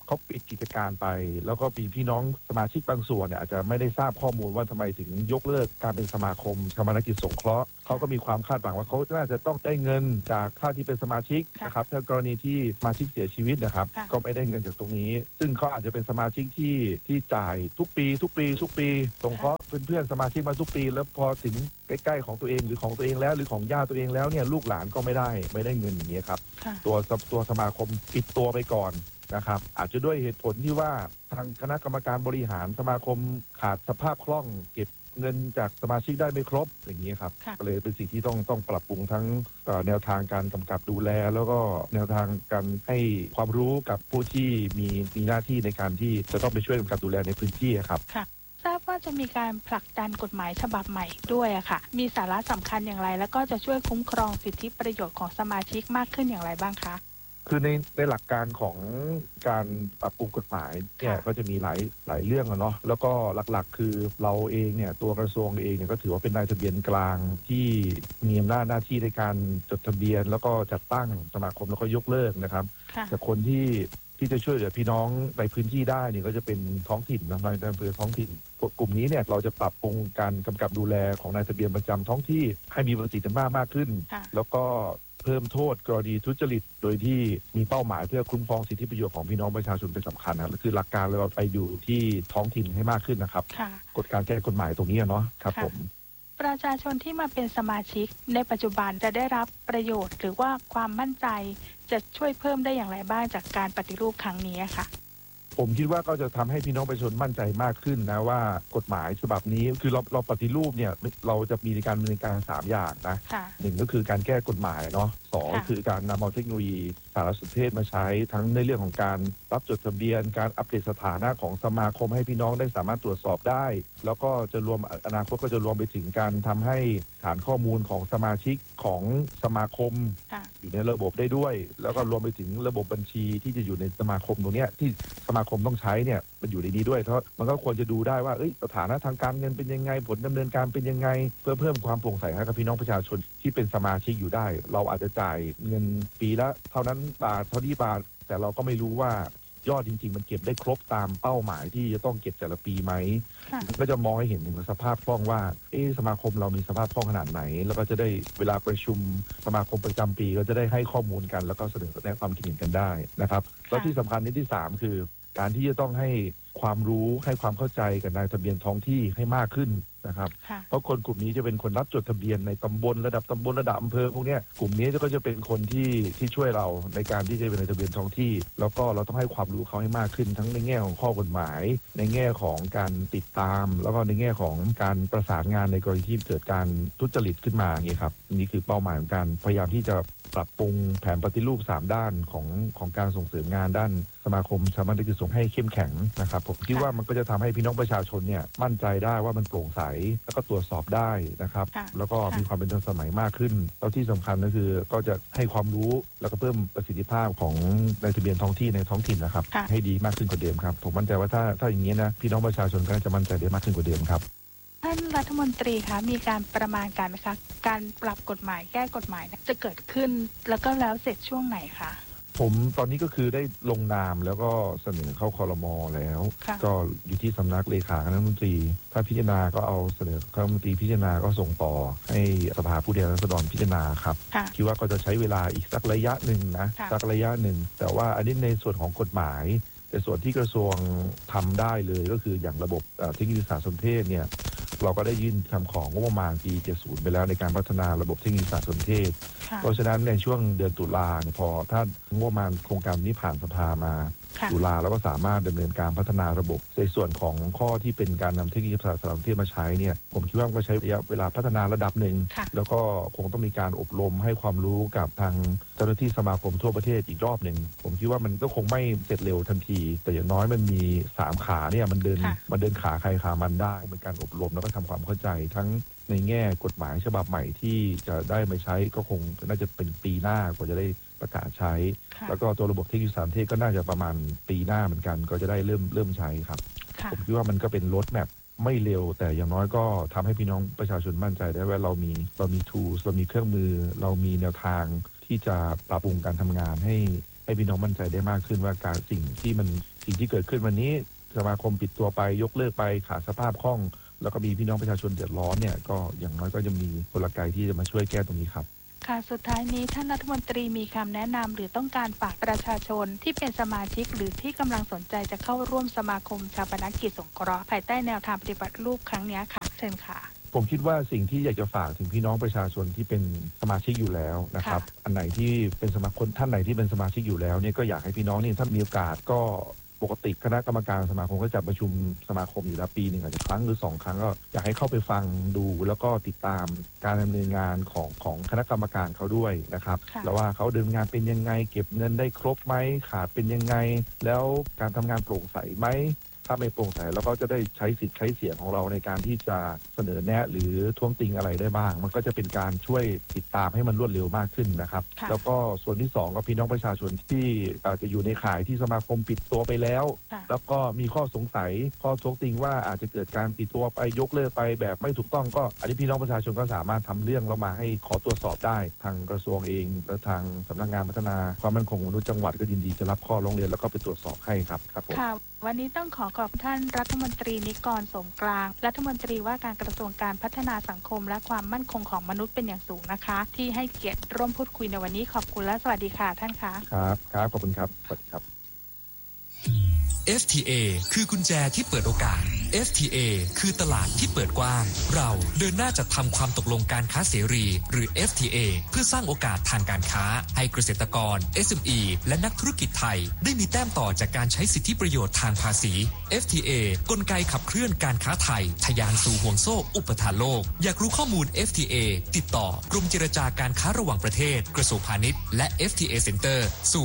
เขาปิดกิจการไปแล้วก็มีพี่น้องสมาชิกบางส่วนเนี่ยอาจจะไม่ได้ทราบข้อมูลว่าทำไมถึงยกเลิกการเป็นสมาคมชาปนกิจสงเคราะห์เขาก็มีความคาดหวังว่าเขาน่าจะต้องได้เงินจากค่าที่เป็นสมาชิกนะครับถ้ากรณีที่สมาชิกเสียชีวิตนะครับก็ไม่ได้เงินจากตรงนี้ซึ่งเขาอาจจะเป็นสมาชิกที่จ่ายทุกปีสงเคราะห์เพื่อนๆสมาชิกมาทุกปีแล้วพอถึงใกล้ๆของตัวเองหรือของตัวเองแล้วหรือของญาติตัวเองแล้วเนี่ยลูกหลานก็ไม่ได้เงินอย่างนี้ครับตัวสมาคมปิดตัวไปก่อนนะครับอาจจะด้วยเหตุผลที่ว่าทางคณะกรรมการบริหารสมาคมขาดสภาพคล่องเก็บเงินจากสมาชิกได้ไม่ครบอย่างนี้ครับก็เลยเป็นสิ่งที่ต้องปรับปรุงทั้งแนวทางการกำกับดูแลแล้วก็แนวทางการให้ความรู้กับผู้ที่มีหน้าที่ในการที่จะต้องไปช่วยกำกับดูแลในพื้นที่ครับทราบว่าจะมีการผลักดันกฎหมายฉบับใหม่ด้วยอะค่ะมีสาระสำคัญอย่างไรแล้วก็จะช่วยคุ้มครองสิทธิประโยชน์ของสมาชิกมากขึ้นอย่างไรบ้างคะคือในหลักการของการปรับปรุงกฎหมายเนี่ยก็จะมีหลายเรื่องเนาะแล้วก็หลักๆคือเราเองเนี่ยตัวกระทรวงเองเนี่ยก็ถือว่าเป็นนายทะเบียนกลางที่มีอำนาจหน้าที่ในการจดทะเบียนแล้วก็จัดตั้งสมาคมแล้วก็ยกเลิกนะครับแต่คนที่จะช่วยเหลือพี่น้องในพื้นที่ได้เนี่ยก็จะเป็นท้องถิ่นนะนายอำเภอท้องถิ่นกลุ่มนี้เนี่ยเราจะปรับปรุงการกำกับดูแลของนายทะเบียนประจำท้องที่ให้มีประสิทธิภาพมากขึ้นแล้วก็เพิ่มโทษกรณีทุจริตโดยที่มีเป้าหมายเพื่อคุ้มครองสิทธิประโยชน์ของพี่น้องประชาชนเป็นสำคัญนะคือหลักการเราไปอยู่ที่ท้องถิ่นให้มากขึ้นนะครับกฎการแก้กฎหมายตรงนี้เนาะครับผมประชาชนที่มาเป็นสมาชิกในปัจจุบันจะได้รับประโยชน์หรือว่าความมั่นใจจะช่วยเพิ่มได้อย่างไรบ้างจากการปฏิรูปครั้งนี้ค่ะผมคิดว่าก็จะทำให้พี่น้องประชาชนมั่นใจมากขึ้นนะว่ากฎหมายฉบับนี้คือเราปฏิรูปเนี่ยเราจะมีในการดำเนินการ3อย่างนะ1ก็คือการแก้กฎหมายเนาะ2คือการนำเอาเทคโนโลยีสารสนเทศมาใช้ทั้งในเรื่องของการรับจดทะเบียนการอัปเดตสถานะของสมาคมให้พี่น้องได้สามารถตรวจสอบได้แล้วก็จะรวมอนาคตก็จะรวมไปถึงการทำให้ฐานข้อมูลของสมาชิกของสมาคมอยู่ในระบบได้ด้วยแล้วก็รวมไปถึงระบบบัญชีที่จะอยู่ในสมาคมตรงนี้ที่สมาคมต้องใช้เนี่ยมันอยู่ในนี้ด้วยเพราะมันก็ควรจะดูได้ว่าสถานะทางการเงินเป็นยังไงผลดำเนินการเป็นยังไงเพื่อเพิ่มความโปร่งใสให้กับพี่น้องประชาชนที่เป็นสมาชิกอยู่ได้เราอาจจะจ่ายเงินปีละเท่านั้นบาทเท่านี้บาทแต่เราก็ไม่รู้ว่ายอดจริงๆมันเก็บได้ครบตามเป้าหมายที่จะต้องเก็บแต่ละปีไหมก็จะมองให้เห็นถึงสภาพคล่องว่าสมาคมเรามีสภาพคล่องขนาดไหนแล้วก็จะได้เวลาประชุมสมาคมประจำปีก็จะได้ให้ข้อมูลกันแล้วก็เสนอแนะความคิดเห็นกันได้นะครับแล้วที่สำคัญที่3คือการที่จะต้องให้ความรู้ให้ความเข้าใจกับนายทะเบียนท้องที่ให้มากขึ้นนะครับเพราะคนกลุ่มนี้จะเป็นคนรับจดทะเบียนในตำบลระดับอำเภอพวกนี้กลุ่มนี้ก็จะเป็นคนที่ช่วยเราในการที่จะเป็นนายทะเบียนท้องที่แล้วก็เราต้องให้ความรู้เขาให้มากขึ้นทั้งในแง่ของข้อกฎหมายในแง่ของการติดตามแล้วก็ในแง่ของการประสานงานในกรณีที่เกิดการทุจริตขึ้นมาอย่างนี้ครับนี่คือเป้าหมายของการพยายามที่จะปรับปรุงแผนปฏิรูป3ด้านของการส่งเสริมงานด้านสมาคมชาปนกิจสงฆ์ให้เข้มแข็งนะครับผมคิดว่ามันก็จะทำให้พี่น้องประชาชนเนี่ยมั่นใจได้ว่ามันโปร่งใสแล้วก็ตรวจสอบได้นะครับแล้วก็มีความเป็นทันสมัยมากขึ้นแล้วที่สำคัญก็คือก็จะให้ความรู้แล้วก็เพิ่มประสิทธิภาพของนายทะเบียนท้องที่ในท้องถิ่นนะครับให้ดีมากขึ้นกว่าเดิมครับผมมั่นใจว่าถ้าอย่างนี้นะพี่น้องประชาชนก็จะมั่นใจได้มากขึ้นกว่าเดิมครับท่านรัฐมนตรีคะมีการประมาณการไหมคะการปรับกฎหมายแก้กฎหมายจะเกิดขึ้นแล้วก็แล้วเสร็จช่วงไหนคะผมตอนนี้ก็คือได้ลงนามแล้วก็เสนอเข้าครม.แล้วก็อยู่ที่สำนักเลขาคณะรัฐมนตรีถ้าพิจารณาก็เอาเสนอคณะรัฐมนตรีพิจารณาก็ส่งต่อให้สภาผู้แทนราษฎรพิจารณาครับคิดว่าก็จะใช้เวลาอีกสักระยะหนึ่งนะสักระยะหนึ่งแต่ว่าอันนี้ในส่วนของกฎหมายแต่ส่วนที่กระทรวงทำได้เลยก็คืออย่างระบบเทคโนโลยีสารสนเทศเนี่ยเราก็ได้ยื่นคำของงบประมาณปี 70 ไปแล้วในการพัฒนาระบบเทคโนโลยีสารสนเทศเพราะฉะนั้นในช่วงเดือนตุลาพอถ้างบประมาณโครงการนี้ผ่านสภามาตุลาแล้วก็สามารถดำเนินการพัฒนาระบบในส่วนของข้อที่เป็นการนำเทคโนโลยีสารสนเทศมาใช้เนี่ยผมคิดว่าก็ใช้ระยะเวลาพัฒนาระดับหนึ่งแล้วก็คงต้องมีการอบรมให้ความรู้กับทางเจ้าหน้าที่สมาคมทั่วประเทศอีกรอบหนึ่งผมคิดว่ามันก็คงไม่เสร็จเร็วทันทีแต่อย่างน้อยมันมี3ขาเนี่ยมันเดินขาใครขามันได้เป็นการอบรมแล้วก็ทำความเข้าใจทั้งในแง่กฎหมายฉบับใหม่ที่จะได้มาใช้ก็คงน่าจะเป็นปีหน้ากว่าจะได้ประกาศใช้แล้วก็ตัวระบบเทคโนโลยีสารสนเทศก็น่าจะประมาณปีหน้าเหมือนกันก็จะได้เริ่มใช้ครับผมคิดว่ามันก็เป็นรถแมพไม่เร็วแต่อย่างน้อยก็ทำให้พี่น้องประชาชนมั่นใจได้ว่าเรามีtools เรามีเครื่องมือเรามีแนวทางที่จะปรับปรุงการทำงานให้ให้พี่น้องมั่นใจได้มากขึ้นว่าสิ่งที่เกิดขึ้นวันนี้สมาคมปิดตัวไปยกเลิกไปขาดสภาพคล่องแล้วก็มีพี่น้องประชาชนเดือดร้อนเนี่ยก็อย่างน้อยก็จะมีกลไกที่จะมาช่วยแก้ตรงนี้ครับค่ะสุดท้ายนี้ท่านรัฐมนตรีมีคำแนะนำหรือต้องการฝากประชาชนที่เป็นสมาชิกหรือที่กำลังสนใจจะเข้าร่วมสมาคมชาปนกิจสงเคราะห์ภายใต้แนวทางปฏิบัติรูปครั้งนี้ค่ะเชิญค่ะผมคิดว่าสิ่งที่อยากจะฝากถึงพี่น้องประชาชนที่เป็นสมาชิกอยู่แล้วนะครับอันไหนที่เป็นสมาคมท่านไหนที่เป็นสมาชิกอยู่แล้วเนี่ยก็อยากให้พี่น้องนี่ถ้ามีโอกาสก็ปกติคณะกรรมการสมาคมก็จัดประชุมสมาคมอยู่แล้วปีหนึ่งอาจจะครั้งหรือ2 ครั้งก็อยากให้เข้าไปฟังดูแล้วก็ติดตามการดำเนินงานของคณะกรรมการเขาด้วยนะครับแล้วว่าเขาดำเนินงานเป็นยังไงเก็บเงินได้ครบไหมขาดเป็นยังไงแล้วการทำงานโปร่งใสไหมถ้าไม่โปร่งใสเราก็จะได้ใช้สิทธิ์ใช้เสียงของเราในการที่จะเสนอแนะหรือท้วงติงอะไรได้บ้างมันก็จะเป็นการช่วยติดตามให้มันรวดเร็วมากขึ้นนะครับแล้วก็ส่วนที่2ก็พี่น้องประชาชนที่จะอยู่ในข่ายที่สมาคมปิดตัวไปแล้วแล้วก็มีข้อสงสัยข้อท้วงติงว่าอาจจะเกิดการปิดตัวไปยกเลิกไปแบบไม่ถูกต้องก็อันนี้พี่น้องประชาชนก็สามารถทำเรื่องเรามาให้ขอตรวจสอบได้ทางกระทรวงเองและทางสำนักงานพัฒนาความมั่นคงของมนุษย์จังหวัดก็ยินดีจะรับข้อร้องเรียนแล้วก็ไปตรวจสอบให้ครับผมวันนี้ต้องขอบท่านรัฐมนตรีนิกร สมกลางรัฐมนตรีว่าการกระทรวงการพัฒนาสังคมและความมั่นคงของมนุษย์เป็นอย่างสูงนะคะที่ให้เกียรติร่วมพูดคุยในวันนี้ขอบคุณและสวัสดีค่ะท่านคะครับขอบคุณครับสวัสดีครับ FTA คือกุญแจที่เปิดโอกาส FTA คือตลาดที่เปิดกว้างเราเดินหน้าจัดทำความตกลงการค้าเสรีหรือ FTA เพื่อสร้างโอกาสทางการค้าให้เกษตรกร SME และนักธุรกิจไทยได้มีแต้มต่อจากการใช้สิทธิประโยชน์ทางภาษี FTA กลไกขับเคลื่อนการค้าไทยทะยานสู่ห่วงโซ่อุปทานโลกอยากรู้ข้อมูล FTA ติดต่อกรมเจรจาการค้าระหว่างประเทศกระทรวงพาณิชย์และ FTA Center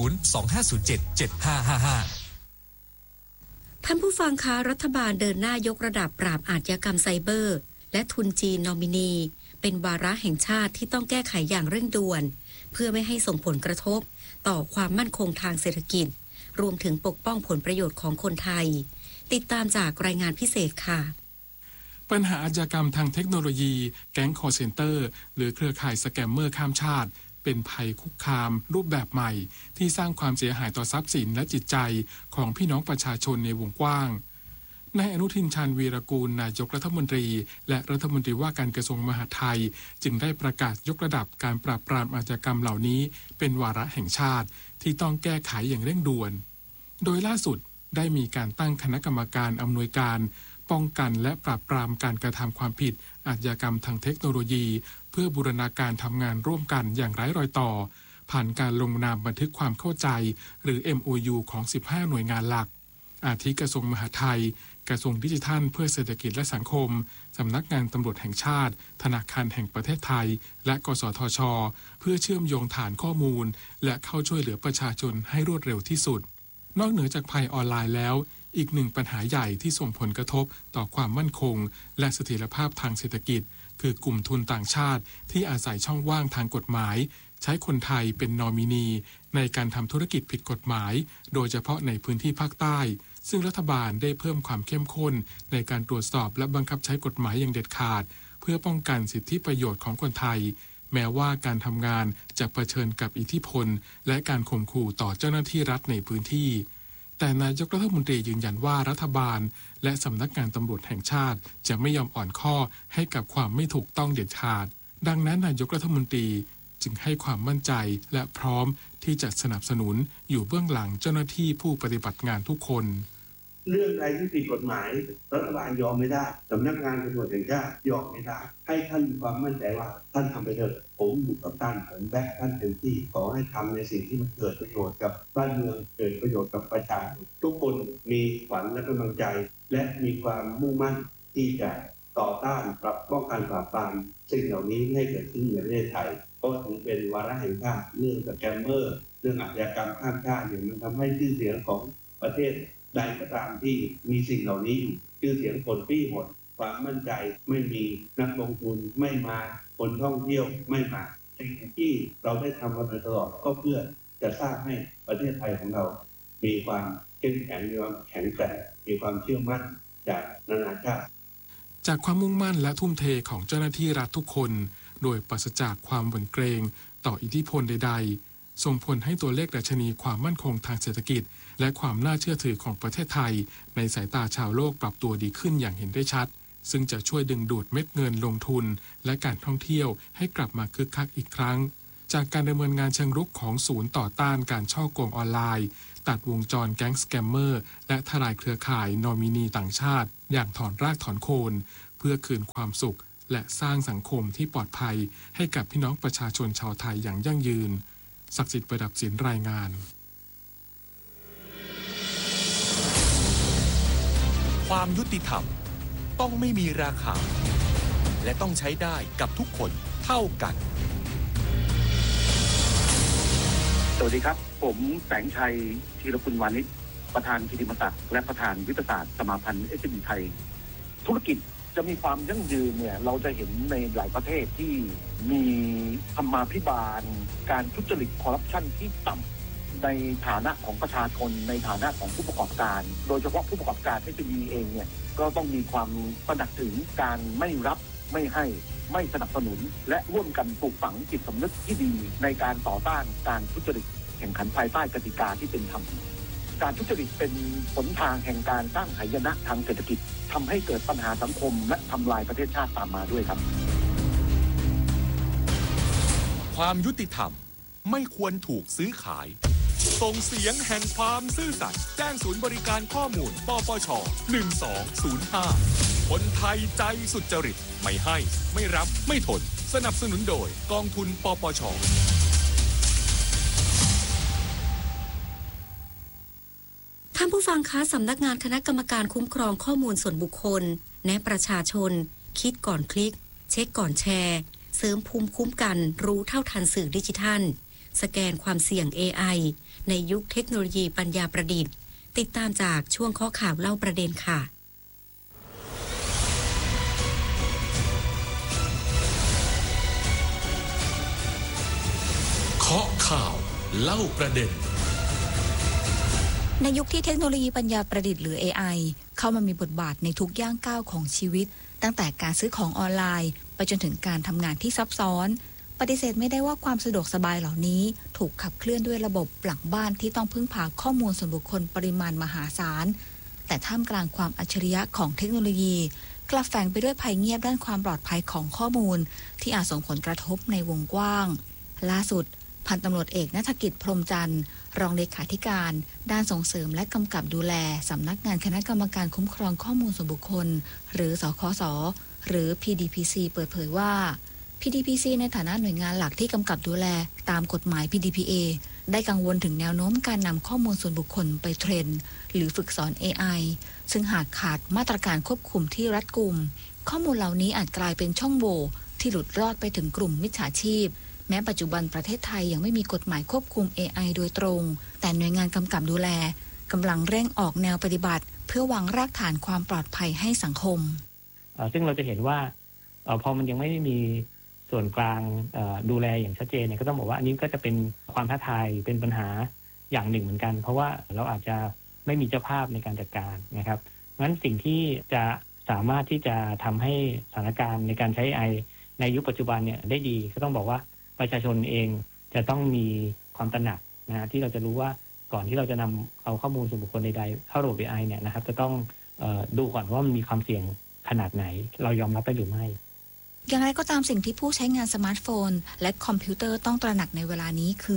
025077555 ท่านผู้ฟังคะรัฐบาลเดินหน้ายกระดับปราบอาชญากรรมไซเบอร์และทุนจีนนอมินีเป็นวาระแห่งชาติที่ต้องแก้ไขอย่างเร่งด่วนเพื่อไม่ให้ส่งผลกระทบต่อความมั่นคงทางเศรษฐกิจรวมถึงปกป้องผลประโยชน์ของคนไทยติดตามจากรายงานพิเศษค่ะปัญหาอาชญากรรมทางเทคโนโลยีแก๊งคอลเซ็นเตอร์หรือเครือข่ายสแกมเมอร์ข้ามชาติเป็นภัยคุกคามรูปแบบใหม่ที่สร้างความเสียหายต่อทรัพย์สินและจิตใจของพี่น้องประชาชนในวงกว้างนายอนุทินชาญวีรกูลนายกรัฐมนตรีและรัฐมนตรีว่าการกระทรวงมหาดไทยจึงได้ประกาศยกระดับการปราบปรามอาชญากรรมเหล่านี้เป็นวาระแห่งชาติที่ต้องแก้ไขอย่างเร่งด่วนโดยล่าสุดได้มีการตั้งคณะกรรมการอำนวยการป้องกันและปราบปรามการกระทำความผิดอาชญากรรมทางเทคโนโลยีเพื่อบูรณาการทำงานร่วมกันอย่างไร้รอยต่อผ่านการลงนามบันทึกความเข้าใจหรือ MOU ของ15หน่วยงานหลักอาทิกระทรวงมหาดไทยกระทรวงดิจิทัลเพื่อเศรษฐกิจและสังคมสำนักงานตำรวจแห่งชาติธนาคารแห่งประเทศไทยและกสทช.เพื่อเชื่อมโยงฐานข้อมูลและเข้าช่วยเหลือประชาชนให้รวดเร็วที่สุดนอกเหนือจากภัยออนไลน์แล้วอีกหนึ่งปัญหาใหญ่ที่ส่งผลกระทบต่อความมั่นคงและเสถียรภาพทางเศรษฐกิจคือกลุ่มทุนต่างชาติที่อาศัยช่องว่างทางกฎหมายใช้คนไทยเป็นนอมินีในการทำธุรกิจผิดกฎหมายโดยเฉพาะในพื้นที่ภาคใต้ซึ่งรัฐบาลได้เพิ่มความเข้มข้นในการตรวจสอบและบังคับใช้กฎหมายอย่างเด็ดขาดเพื่อป้องกันสิทธิประโยชน์ของคนไทยแม้ว่าการทำงานจะเผชิญกับอิทธิพลและการข่มขู่ต่อเจ้าหน้าที่รัฐในพื้นที่แต่นายกรัฐมนตรียืนยันว่ารัฐบาลและสำนักงานตำรวจแห่งชาติจะไม่ยอมอ่อนข้อให้กับความไม่ถูกต้องเด็ดขาดดังนั้นนายกรัฐมนตรีจึงให้ความมั่นใจและพร้อมที่จะสนับสนุนอยู่เบื้องหลังเจ้าหน้าที่ผู้ปฏิบัติงานทุกคนเรื่องใดที่ผิดกฎหมายรัฐบาลยอมไม่ได้สำนักงานตำรวจแห่งชาติยอมไม่ได้ให้ท่านมีความมั่นใจว่าท่านทำไปเถอะผมอยู่กับท่านผมแบกท่านเต็มที่ขอให้ทำในสิ่งที่มันเกิดประโยชน์กับบ้านเมืองเกิดประโยชน์กับประชาชนทุกคนมีขวัญและกำลังใจและมีความมุ่งมั่นที่จะต่อต้านปรับป้องกันปราบปรามสิ่งเหล่านี้ให้เกิดขึ้นในประเทศไทยก็ถือเป็นวาระแห่งชาติเรื่องสแกมเมอร์เรื่องอาชญากรรมข้ามชาติเนี่ยมันทำให้ชื่อเสียงของประเทศใดก็ตามที่มีสิ่งเหล่านี้อยู่ชื่อเสียงคนปี้หมดความมั่นใจไม่มีนักลงทุนไม่มาคนท่องเที่ยวไม่มาสิ่งที่เราได้ทำมาโดยตลอดก็เพื่อจะสร้างให้ประเทศไทยของเรามีความเข้มแข็งมีความแข็งแกร่งมีความเชื่อมั่นจากนานาชาติจากความมุ่งมั่นและทุ่มเทของเจ้าหน้าที่รัฐทุกคนโดยปราศจากความหวั่นเกรงต่ออิทธิพลใดๆส่งผลให้ตัวเลขดัชนีความมั่นคงทางเศรษฐกิจและความน่าเชื่อถือของประเทศไทยในสายตาชาวโลกปรับตัวดีขึ้นอย่างเห็นได้ชัดซึ่งจะช่วยดึงดูดเม็ดเงินลงทุนและการท่องเที่ยวให้กลับมาคึกคักอีกครั้งจากการดำเนินงานเชิงรุกของศูนย์ต่อต้านการฉ้อโกงออนไลน์ตัดวงจรแก๊งสแกมเมอร์และทลายเครือข่ายนอมินีต่างชาติอย่างถอนรากถอนโคนเพื่อคืนความสุขและสร้างสังคมที่ปลอดภัยให้กับพี่น้องประชาชนชาวไทยอย่างยั่งยืนศักดิ์สิทธิ์ประดับศิลป์รายงานความยุติธรรมต้องไม่มีราคาและต้องใช้ได้กับทุกคนเท่ากันสวัสดีครับผมแสงชัยธีรคุณวานิชประธานกิติมศักดิ์และประธานวิทยาศาสตร์สมาพันธ์ SME ไทยธุรกิจจะมีความยั่งยืนเนี่ยเราจะเห็นในหลายประเทศที่มีธรรมาภิบาลการทุจริตคอร์รัปชันที่ต่ำในฐานะของประชาชนในฐานะของผู้ประกอบการโดยเฉพาะผู้ประกอบการ SME เองเนี่ยก็ต้องมีความตระหนักถึงการไม่รับไม่ให้ไม่สนับสนุนและร่วมกันปลูกฝังจิตสำนึกที่ดีในการต่อต้านการทุจริตแข่งขันภายใต้กติกาที่เป็นธรรมการทุจริตเป็นหนทางแห่งการสร้างหายนะทางเศรษฐกิจทำให้เกิดปัญหาสังคมและทำลายประเทศชาติตามมาด้วยครับความยุติธรรมไม่ควรถูกซื้อขายส่งเสียงแห่งความซื่อสัตย์แจ้งศูนย์บริการข้อมูลปปช1205คนไทยใจสุจริตไม่ให้ไม่รับไม่ทนสนับสนุนโดยกองทุนปปชท่านผู้ฟังคะสำนักงานคณะกรรมการคุ้มครองข้อมูลส่วนบุคคลแนะประชาชนคิดก่อนคลิกเช็คก่อนแชร์เสริมภูมิคุ้มกันรู้เท่าทันสื่อดิจิทัลสแกนความเสี่ยง AI ในยุคเทคโนโลยีปัญญาประดิษฐ์ติดตามจากช่วงข้อข่าวเล่าประเด็นค่ะเคาะข่าวเล่าประเด็นในยุคที่เทคโนโลยีปัญญาประดิษฐ์หรือ AI เข้ามามีบทบาทในทุกย่างก้าวของชีวิตตั้งแต่การซื้อของออนไลน์ไปจนถึงการทำงานที่ซับซ้อนปฏิเสธไม่ได้ว่าความสะดวกสบายเหล่านี้ถูกขับเคลื่อนด้วยระบบหลังบ้านที่ต้องพึ่งพาข้อมูลส่วนบุคคลปริมาณมหาศาลแต่ท่ามกลางความอัจฉริยะของเทคโนโลยีกลับแฝงไปด้วยภัยเงียบด้านความปลอดภัยของข้อมูลที่อาจส่งผลกระทบในวงกว้างล่าสุดพันตำรวจเอกณัฐกิจพรหมจันทร์รองเลขาธิการด้านส่งเสริมและกำกับดูแลสำนักงานคณะกรรมการคุ้มครองข้อมูลส่วนบุคคลหรือสคส.หรือ PDPC เปิดเผยว่า PDPC ในฐานะหน่วยงานหลักที่กำกับดูแลตามกฎหมาย PDPA ได้กังวลถึงแนวโน้มการนำข้อมูลส่วนบุคคลไปเทรนหรือฝึกสอน AI ซึ่งหากขาดมาตรการควบคุมที่รัดกุมข้อมูลเหล่านี้อาจกลายเป็นช่องโหว่ที่หลุดรอดไปถึงกลุ่มมิจฉาชีพแม้ปัจจุบันประเทศไทยยังไม่มีกฎหมายควบคุม AI โดยตรงแต่หน่วยงานกำกับดูแลกำลังเร่งออกแนวปฏิบัติเพื่อวางรากฐานความปลอดภัยให้สังคมซึ่งเราจะเห็นว่าพอมันยังไม่ได้มีส่วนกลางดูแลอย่างชัดเจนเนี่ยก็ต้องบอกว่าอันนี้ก็จะเป็นความท้าทายเป็นปัญหาอย่างหนึ่งเหมือนกันเพราะว่าเราอาจจะไม่มีเจ้าภาพในการจัดการนะครับงั้นสิ่งที่จะสามารถที่จะทำให้สถานการณ์ในการใช้ AI ในยุคปัจจุบันเนี่ยได้ดีก็ต้องบอกว่าประชาชนเองจะต้องมีความตระหนักนะที่เราจะรู้ว่าก่อนที่เราจะนำเอาข้อมูลส่วนบุคคลใดๆเข้าระบบ AI เนี่ยนะครับจะต้องดูก่อนว่ามันมีความเสี่ยงขนาดไหนเรายอมรับได้หรือไม่อย่างไรก็ตามสิ่งที่ผู้ใช้งานสมาร์ทโฟนและคอมพิวเตอร์ต้องตระหนักในเวลานี้คือ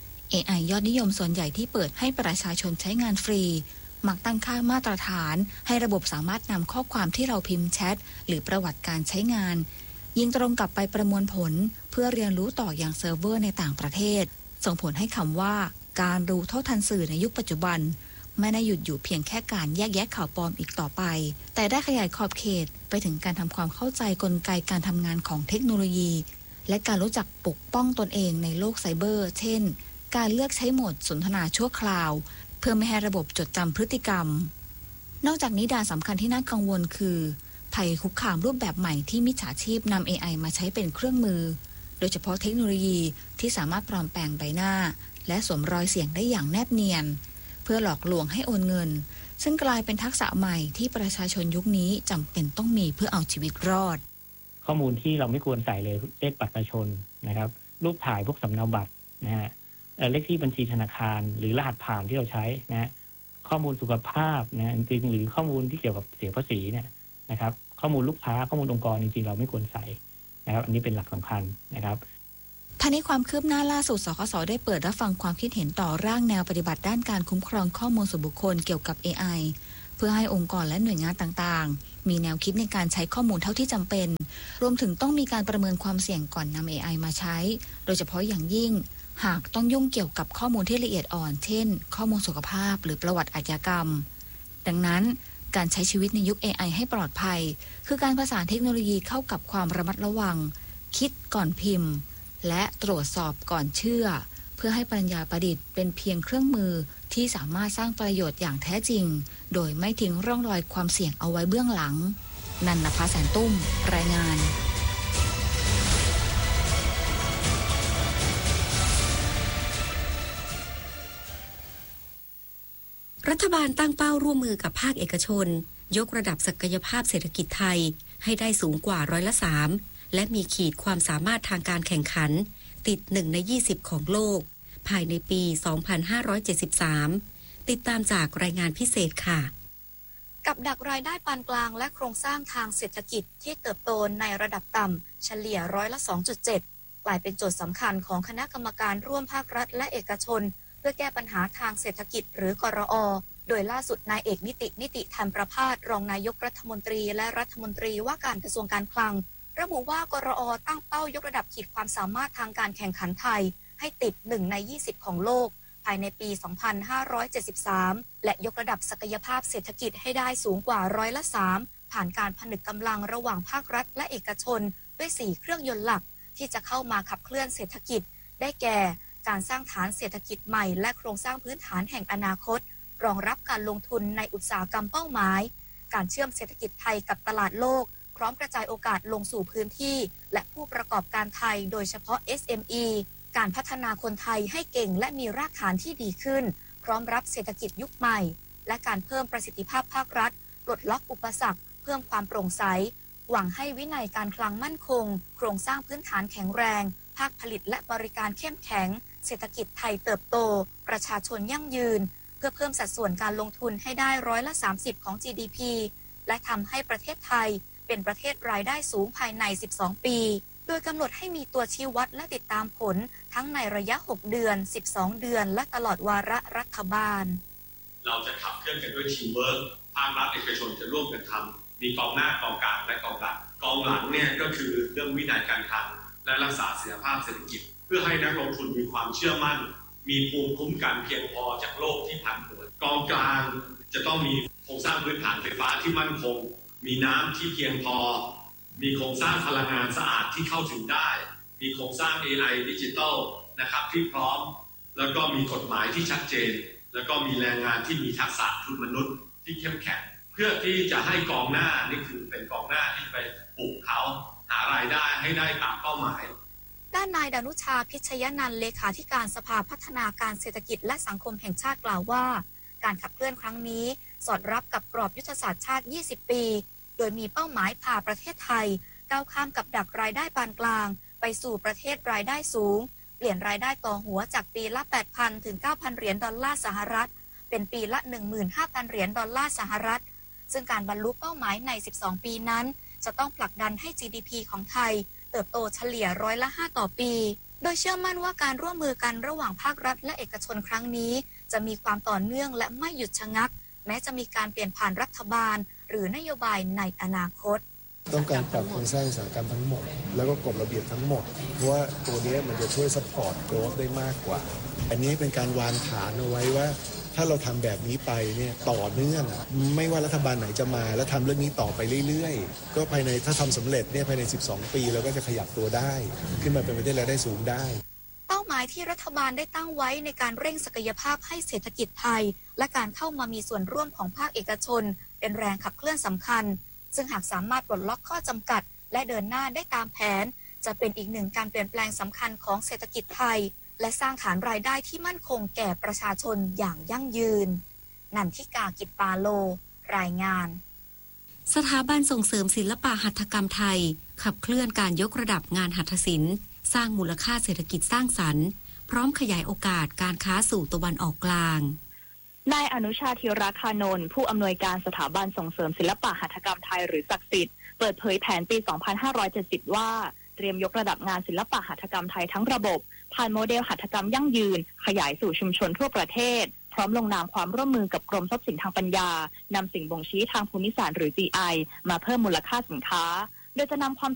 AI ยอดนิยมส่วนใหญ่ที่เปิดให้ประชาชนใช้งานฟรีมักตั้งค่ามาตรฐานให้ระบบสามารถนำข้อความที่เราพิมพ์แชทหรือประวัติการใช้งานยิงตรงกลับไปประมวลผลเพื่อเรียนรู้ต่ออย่างเซิร์ฟเวอร์ในต่างประเทศส่งผลให้คำว่าการรู้เท่าทันสื่อในยุคปัจจุบันไม่ได้หยุดอยู่เพียงแค่การแยกแยะข่าวปลอมอีกต่อไปแต่ได้ขยายขอบเขตไปถึงการทำความเข้าใจกลไกการทำงานของเทคโนโลยีและการรู้จักปกป้องตนเองในโลกไซเบอร์เช่นการเลือกใช้โหมดสนทนาชั่วคราวเพื่อไม่ให้ระบบจดจำพฤติกรรมนอกจากนี้ด่านสำคัญที่น่ากังวลคือภัยคุกคามรูปแบบใหม่ที่มิจฉาชีพนำ AI มาใช้เป็นเครื่องมือโดยเฉพาะเทคโนโลยีที่สามารถปลอมแปลงใบหน้าและสวมรอยเสียงได้อย่างแนบเนียนเพื่อหลอกลวงให้โอนเงินซึ่งกลายเป็นทักษะใหม่ที่ประชาชนยุคนี้จำเป็นต้องมีเพื่อเอาชีวิตรอดข้อมูลที่เราไม่ควรใส่เลยเลขบัตรประชาชนนะครับรูปถ่ายพวกสำเนาบัตรนะฮะเลขที่บัญชีธนาคารหรือรหัสผ่านที่เราใช้นะข้อมูลสุขภาพนะจริงๆหรือข้อมูลที่เกี่ยวกับเสียภาษีเนี่ยนะครับข้อมูลลูกค้าข้อมูลองค์กรจริงๆเราไม่ควรใส่นะครับอันนี้เป็นหลักสำคัญนะครับท่านี้ความคืบหน้าล่าสุดสคส.ได้เปิดรับฟังความคิดเห็นต่อร่างแนวปฏิบัติด้านการคุ้มครองข้อมูลส่วนบุคคลเกี่ยวกับ AI เพื่อให้องค์กรและหน่วยงานต่างๆมีแนวคิดในการใช้ข้อมูลเท่าที่จำเป็นรวมถึงต้องมีการประเมินความเสี่ยงก่อนนำ AI มาใช้โดยเฉพาะอย่างยิ่งหากต้องยุ่งเกี่ยวกับข้อมูลที่ละเอียดอ่อนเช่นข้อมูลสุขภาพหรือประวัติอาชญากรรมดังนั้นการใช้ชีวิตในยุค AI ให้ปลอดภัยคือการผสานเทคโนโลยีเข้ากับความระมัดระวังคิดก่อนพิมพ์และตรวจสอบก่อนเชื่อเพื่อให้ปัญญาประดิษฐ์เป็นเพียงเครื่องมือที่สามารถสร้างประโยชน์อย่างแท้จริงโดยไม่ทิ้งร่องรอยความเสี่ยงเอาไว้เบื้องหลังนันนภาแสนตุ้มรายงานรัฐบาลตั้งเป้าร่วมมือกับภาคเอกชนยกระดับศักยภาพเศรษฐกิจไทยให้ได้สูงกว่า3%และมีขีดความสามารถทางการแข่งขันติด1 ใน 20ของโลกภายในปี 2573 ติดตามจากรายงานพิเศษค่ะกับดักรายได้ปานกลางและโครงสร้างทางเศรษฐกิจที่เติบโตในระดับต่ำเฉลี่ย2.7%กลายเป็นโจทย์สำคัญของคณะกรรมการร่วมภาครัฐและเอกชนเพื่อแก้ปัญหาทางเศรษฐกิจหรือกรอ.โดยล่าสุดนายเอกนิติธรรมประภาสรองนายกรัฐมนตรีและรัฐมนตรีว่าการกระทรวงการคลังระบุว่ากรอ.ตั้งเป้ายกระดับขีดความสามารถทางการแข่งขันไทยให้ติด1 ใน 20ของโลกภายในปี 2573 และยกระดับศักยภาพเศรษฐกิจให้ได้สูงกว่า3%ผ่านการผนึกกำลังระหว่างภาครัฐและเอกชนด้วย4เครื่องยนต์หลักที่จะเข้ามาขับเคลื่อนเศรษฐกิจได้แก่การสร้างฐานเศรษฐกิจใหม่และโครงสร้างพื้นฐานแห่งอนาคตรองรับการลงทุนในอุตสาหกรรมเป้าหมายการเชื่อมเศรษฐกิจไทยกับตลาดโลกพร้อมกระจายโอกาสลงสู่พื้นที่และผู้ประกอบการไทยโดยเฉพาะ SME การพัฒนาคนไทยให้เก่งและมีรากฐานที่ดีขึ้นพร้อมรับเศรษฐกิจยุคใหม่และการเพิ่มประสิทธิภาพภาครัฐปลดล็อกอุปสรรคเพิ่มความโปร่งใสหวังให้วินัยการคลังมั่นคงโครงสร้างพื้นฐานแข็งแรงภาคผลิตและบริการเข้มแข็งเศรษฐกิจไทยเติบโตประชาชนยั่งยืนเพื่อเพิ่มสัดส่วนการลงทุนให้ได้30%ของ GDP และทำให้ประเทศไทยเป็นประเทศรายได้สูงภายใน12ปีโดยกำหนดให้มีตัวชี้วัดและติดตามผลทั้งในระยะ6เดือน12เดือนและตลอดวาระรัฐบาลเราจะขับเคลื่อนกันด้วยทีมเวิร์คภาครัฐเอกชนจะร่วมกันทำมีกองหน้ากองกลางและกองหลังกองหลังเนี่ยก็คือเรื่องวินัยการคลังและรักษาเสถียรภาพเศรษฐกิจเพื่อให้นักลงทุนมีความเชื่อมั่นมีภูมิคุ้มกันเพียงพอจากโลกที่ผันผวนกองกลางจะต้องมีโครงสร้างพื้นฐานไฟฟ้าที่มั่นคงมีน้ำที่เพียงพอมีโครงสร้างพลังงานสะอาดที่เข้าถึงได้มีโครงสร้าง AI ดิจิทัลนะครับที่พร้อมแล้วก็มีกฎหมายที่ชัดเจนแล้วก็มีแรงงานที่มีทักษะทุนมนุษย์ที่เข้มแข็งเพื่อที่จะให้กองหน้านี่คือเป็นกองหน้าที่ไปปลูกเขาหารายได้ให้ได้ตามเป้าหมายด้านนายดนุชาพิชยนันท์เลขาธิการสภาพัฒนาการเศรษฐกิจและสังคมแห่งชาติกล่าวว่าการขับเคลื่อนครั้งนี้สอดรับกับกรอบยุทธศาสตร์ชาติ20ปีโดยมีเป้าหมายพาประเทศไทยก้าวข้ามกับดักรายได้ปานกลางไปสู่ประเทศรายได้สูงเปลี่ยนรายได้ต่อหัวจากปีละ 8,000 ถึง 9,000 เหรียญดอลลาร์สหรัฐเป็นปีละ 15,000 เหรียญดอลลาร์สหรัฐซึ่งการบรรลุเป้าหมายใน12ปีนั้นจะต้องผลักดันให้ GDP ของไทยเติบโตเฉลี่ย5%ต่อปีโดยเชื่อมั่นว่าการร่วมมือกันระหว่างภาครัฐและเอกชนครั้งนี้จะมีความต่อเนื่องและไม่หยุดชะงักแม้จะมีการเปลี่ยนผ่านรัฐบาลหรือนโยบายในอนาคตต้องการปรับโครงสร้างอุตสาหกรรมทั้งหมดแล้วก็กฎระเบียบทั้งหมดเพราะว่าตัวนี้มันจะช่วยซัพพอร์ตโกรธได้มากกว่าอันนี้เป็นการวางฐานเอาไว้ว่าถ้าเราทำแบบนี้ไปเนี่ยต่อเนื่องไม่ว่ารัฐบาลไหนจะมาแล้วทำเรื่องนี้ต่อไปเรื่อยๆก็ภายในถ้าทำสำเร็จเนี่ยภายใน12ปีเราก็จะขยับตัวได้ขึ้นมาเป็นประเทศรายได้สูงได้เป้าหมายที่รัฐบาลได้ตั้งไว้ในการเร่งศักยภาพให้เศรษฐกิจไทยและการเข้ามามีส่วนร่วมของภาคเอกชนเป็นแรงขับเคลื่อนสำคัญซึ่งหากสามารถปลดล็อกข้อจำกัดและเดินหน้าได้ตามแผนจะเป็นอีกหนึ่งการเปลี่ยนแปลงสำคัญของเศรษฐกิจไทยและสร้างฐานรายได้ที่มั่นคงแก่ประชาชนอย่างยั่งยืนนันทิกา กิจปาโลรายงานสถาบันส่งเสริมศิลปะหัตถกรรมไทยขับเคลื่อนการยกระดับงานหัตถศิลป์สร้างมูลค่าเศรษฐกิจสร้างสรรค์พร้อมขยายโอกาสการค้าสู่ตะวันออกกลางนายอนุชาธีรคานนท์ผู้อำนวยการสถาบันส่งเสริมศิลปะหัตถกรรมไทยหรือศักดิ์สิทธิ์เปิดเผยแผนปี 2570 ว่าเตรียมยกระดับงานศิลปะหัตถกรรมไทยทั้งระบบผ่านโมเดลหัตถกรรมยั่งยืนขยายสู่ชุมชนทั่วประเทศพร้อมลงนามความร่วมมือกับกรมทรัพย์สินทางปัญญานำสิ่งบ่งชี้ทางภูมิศาสตร์หรือ GI มาเพิ่มมูลค่าสินค้าโดยจะนำความ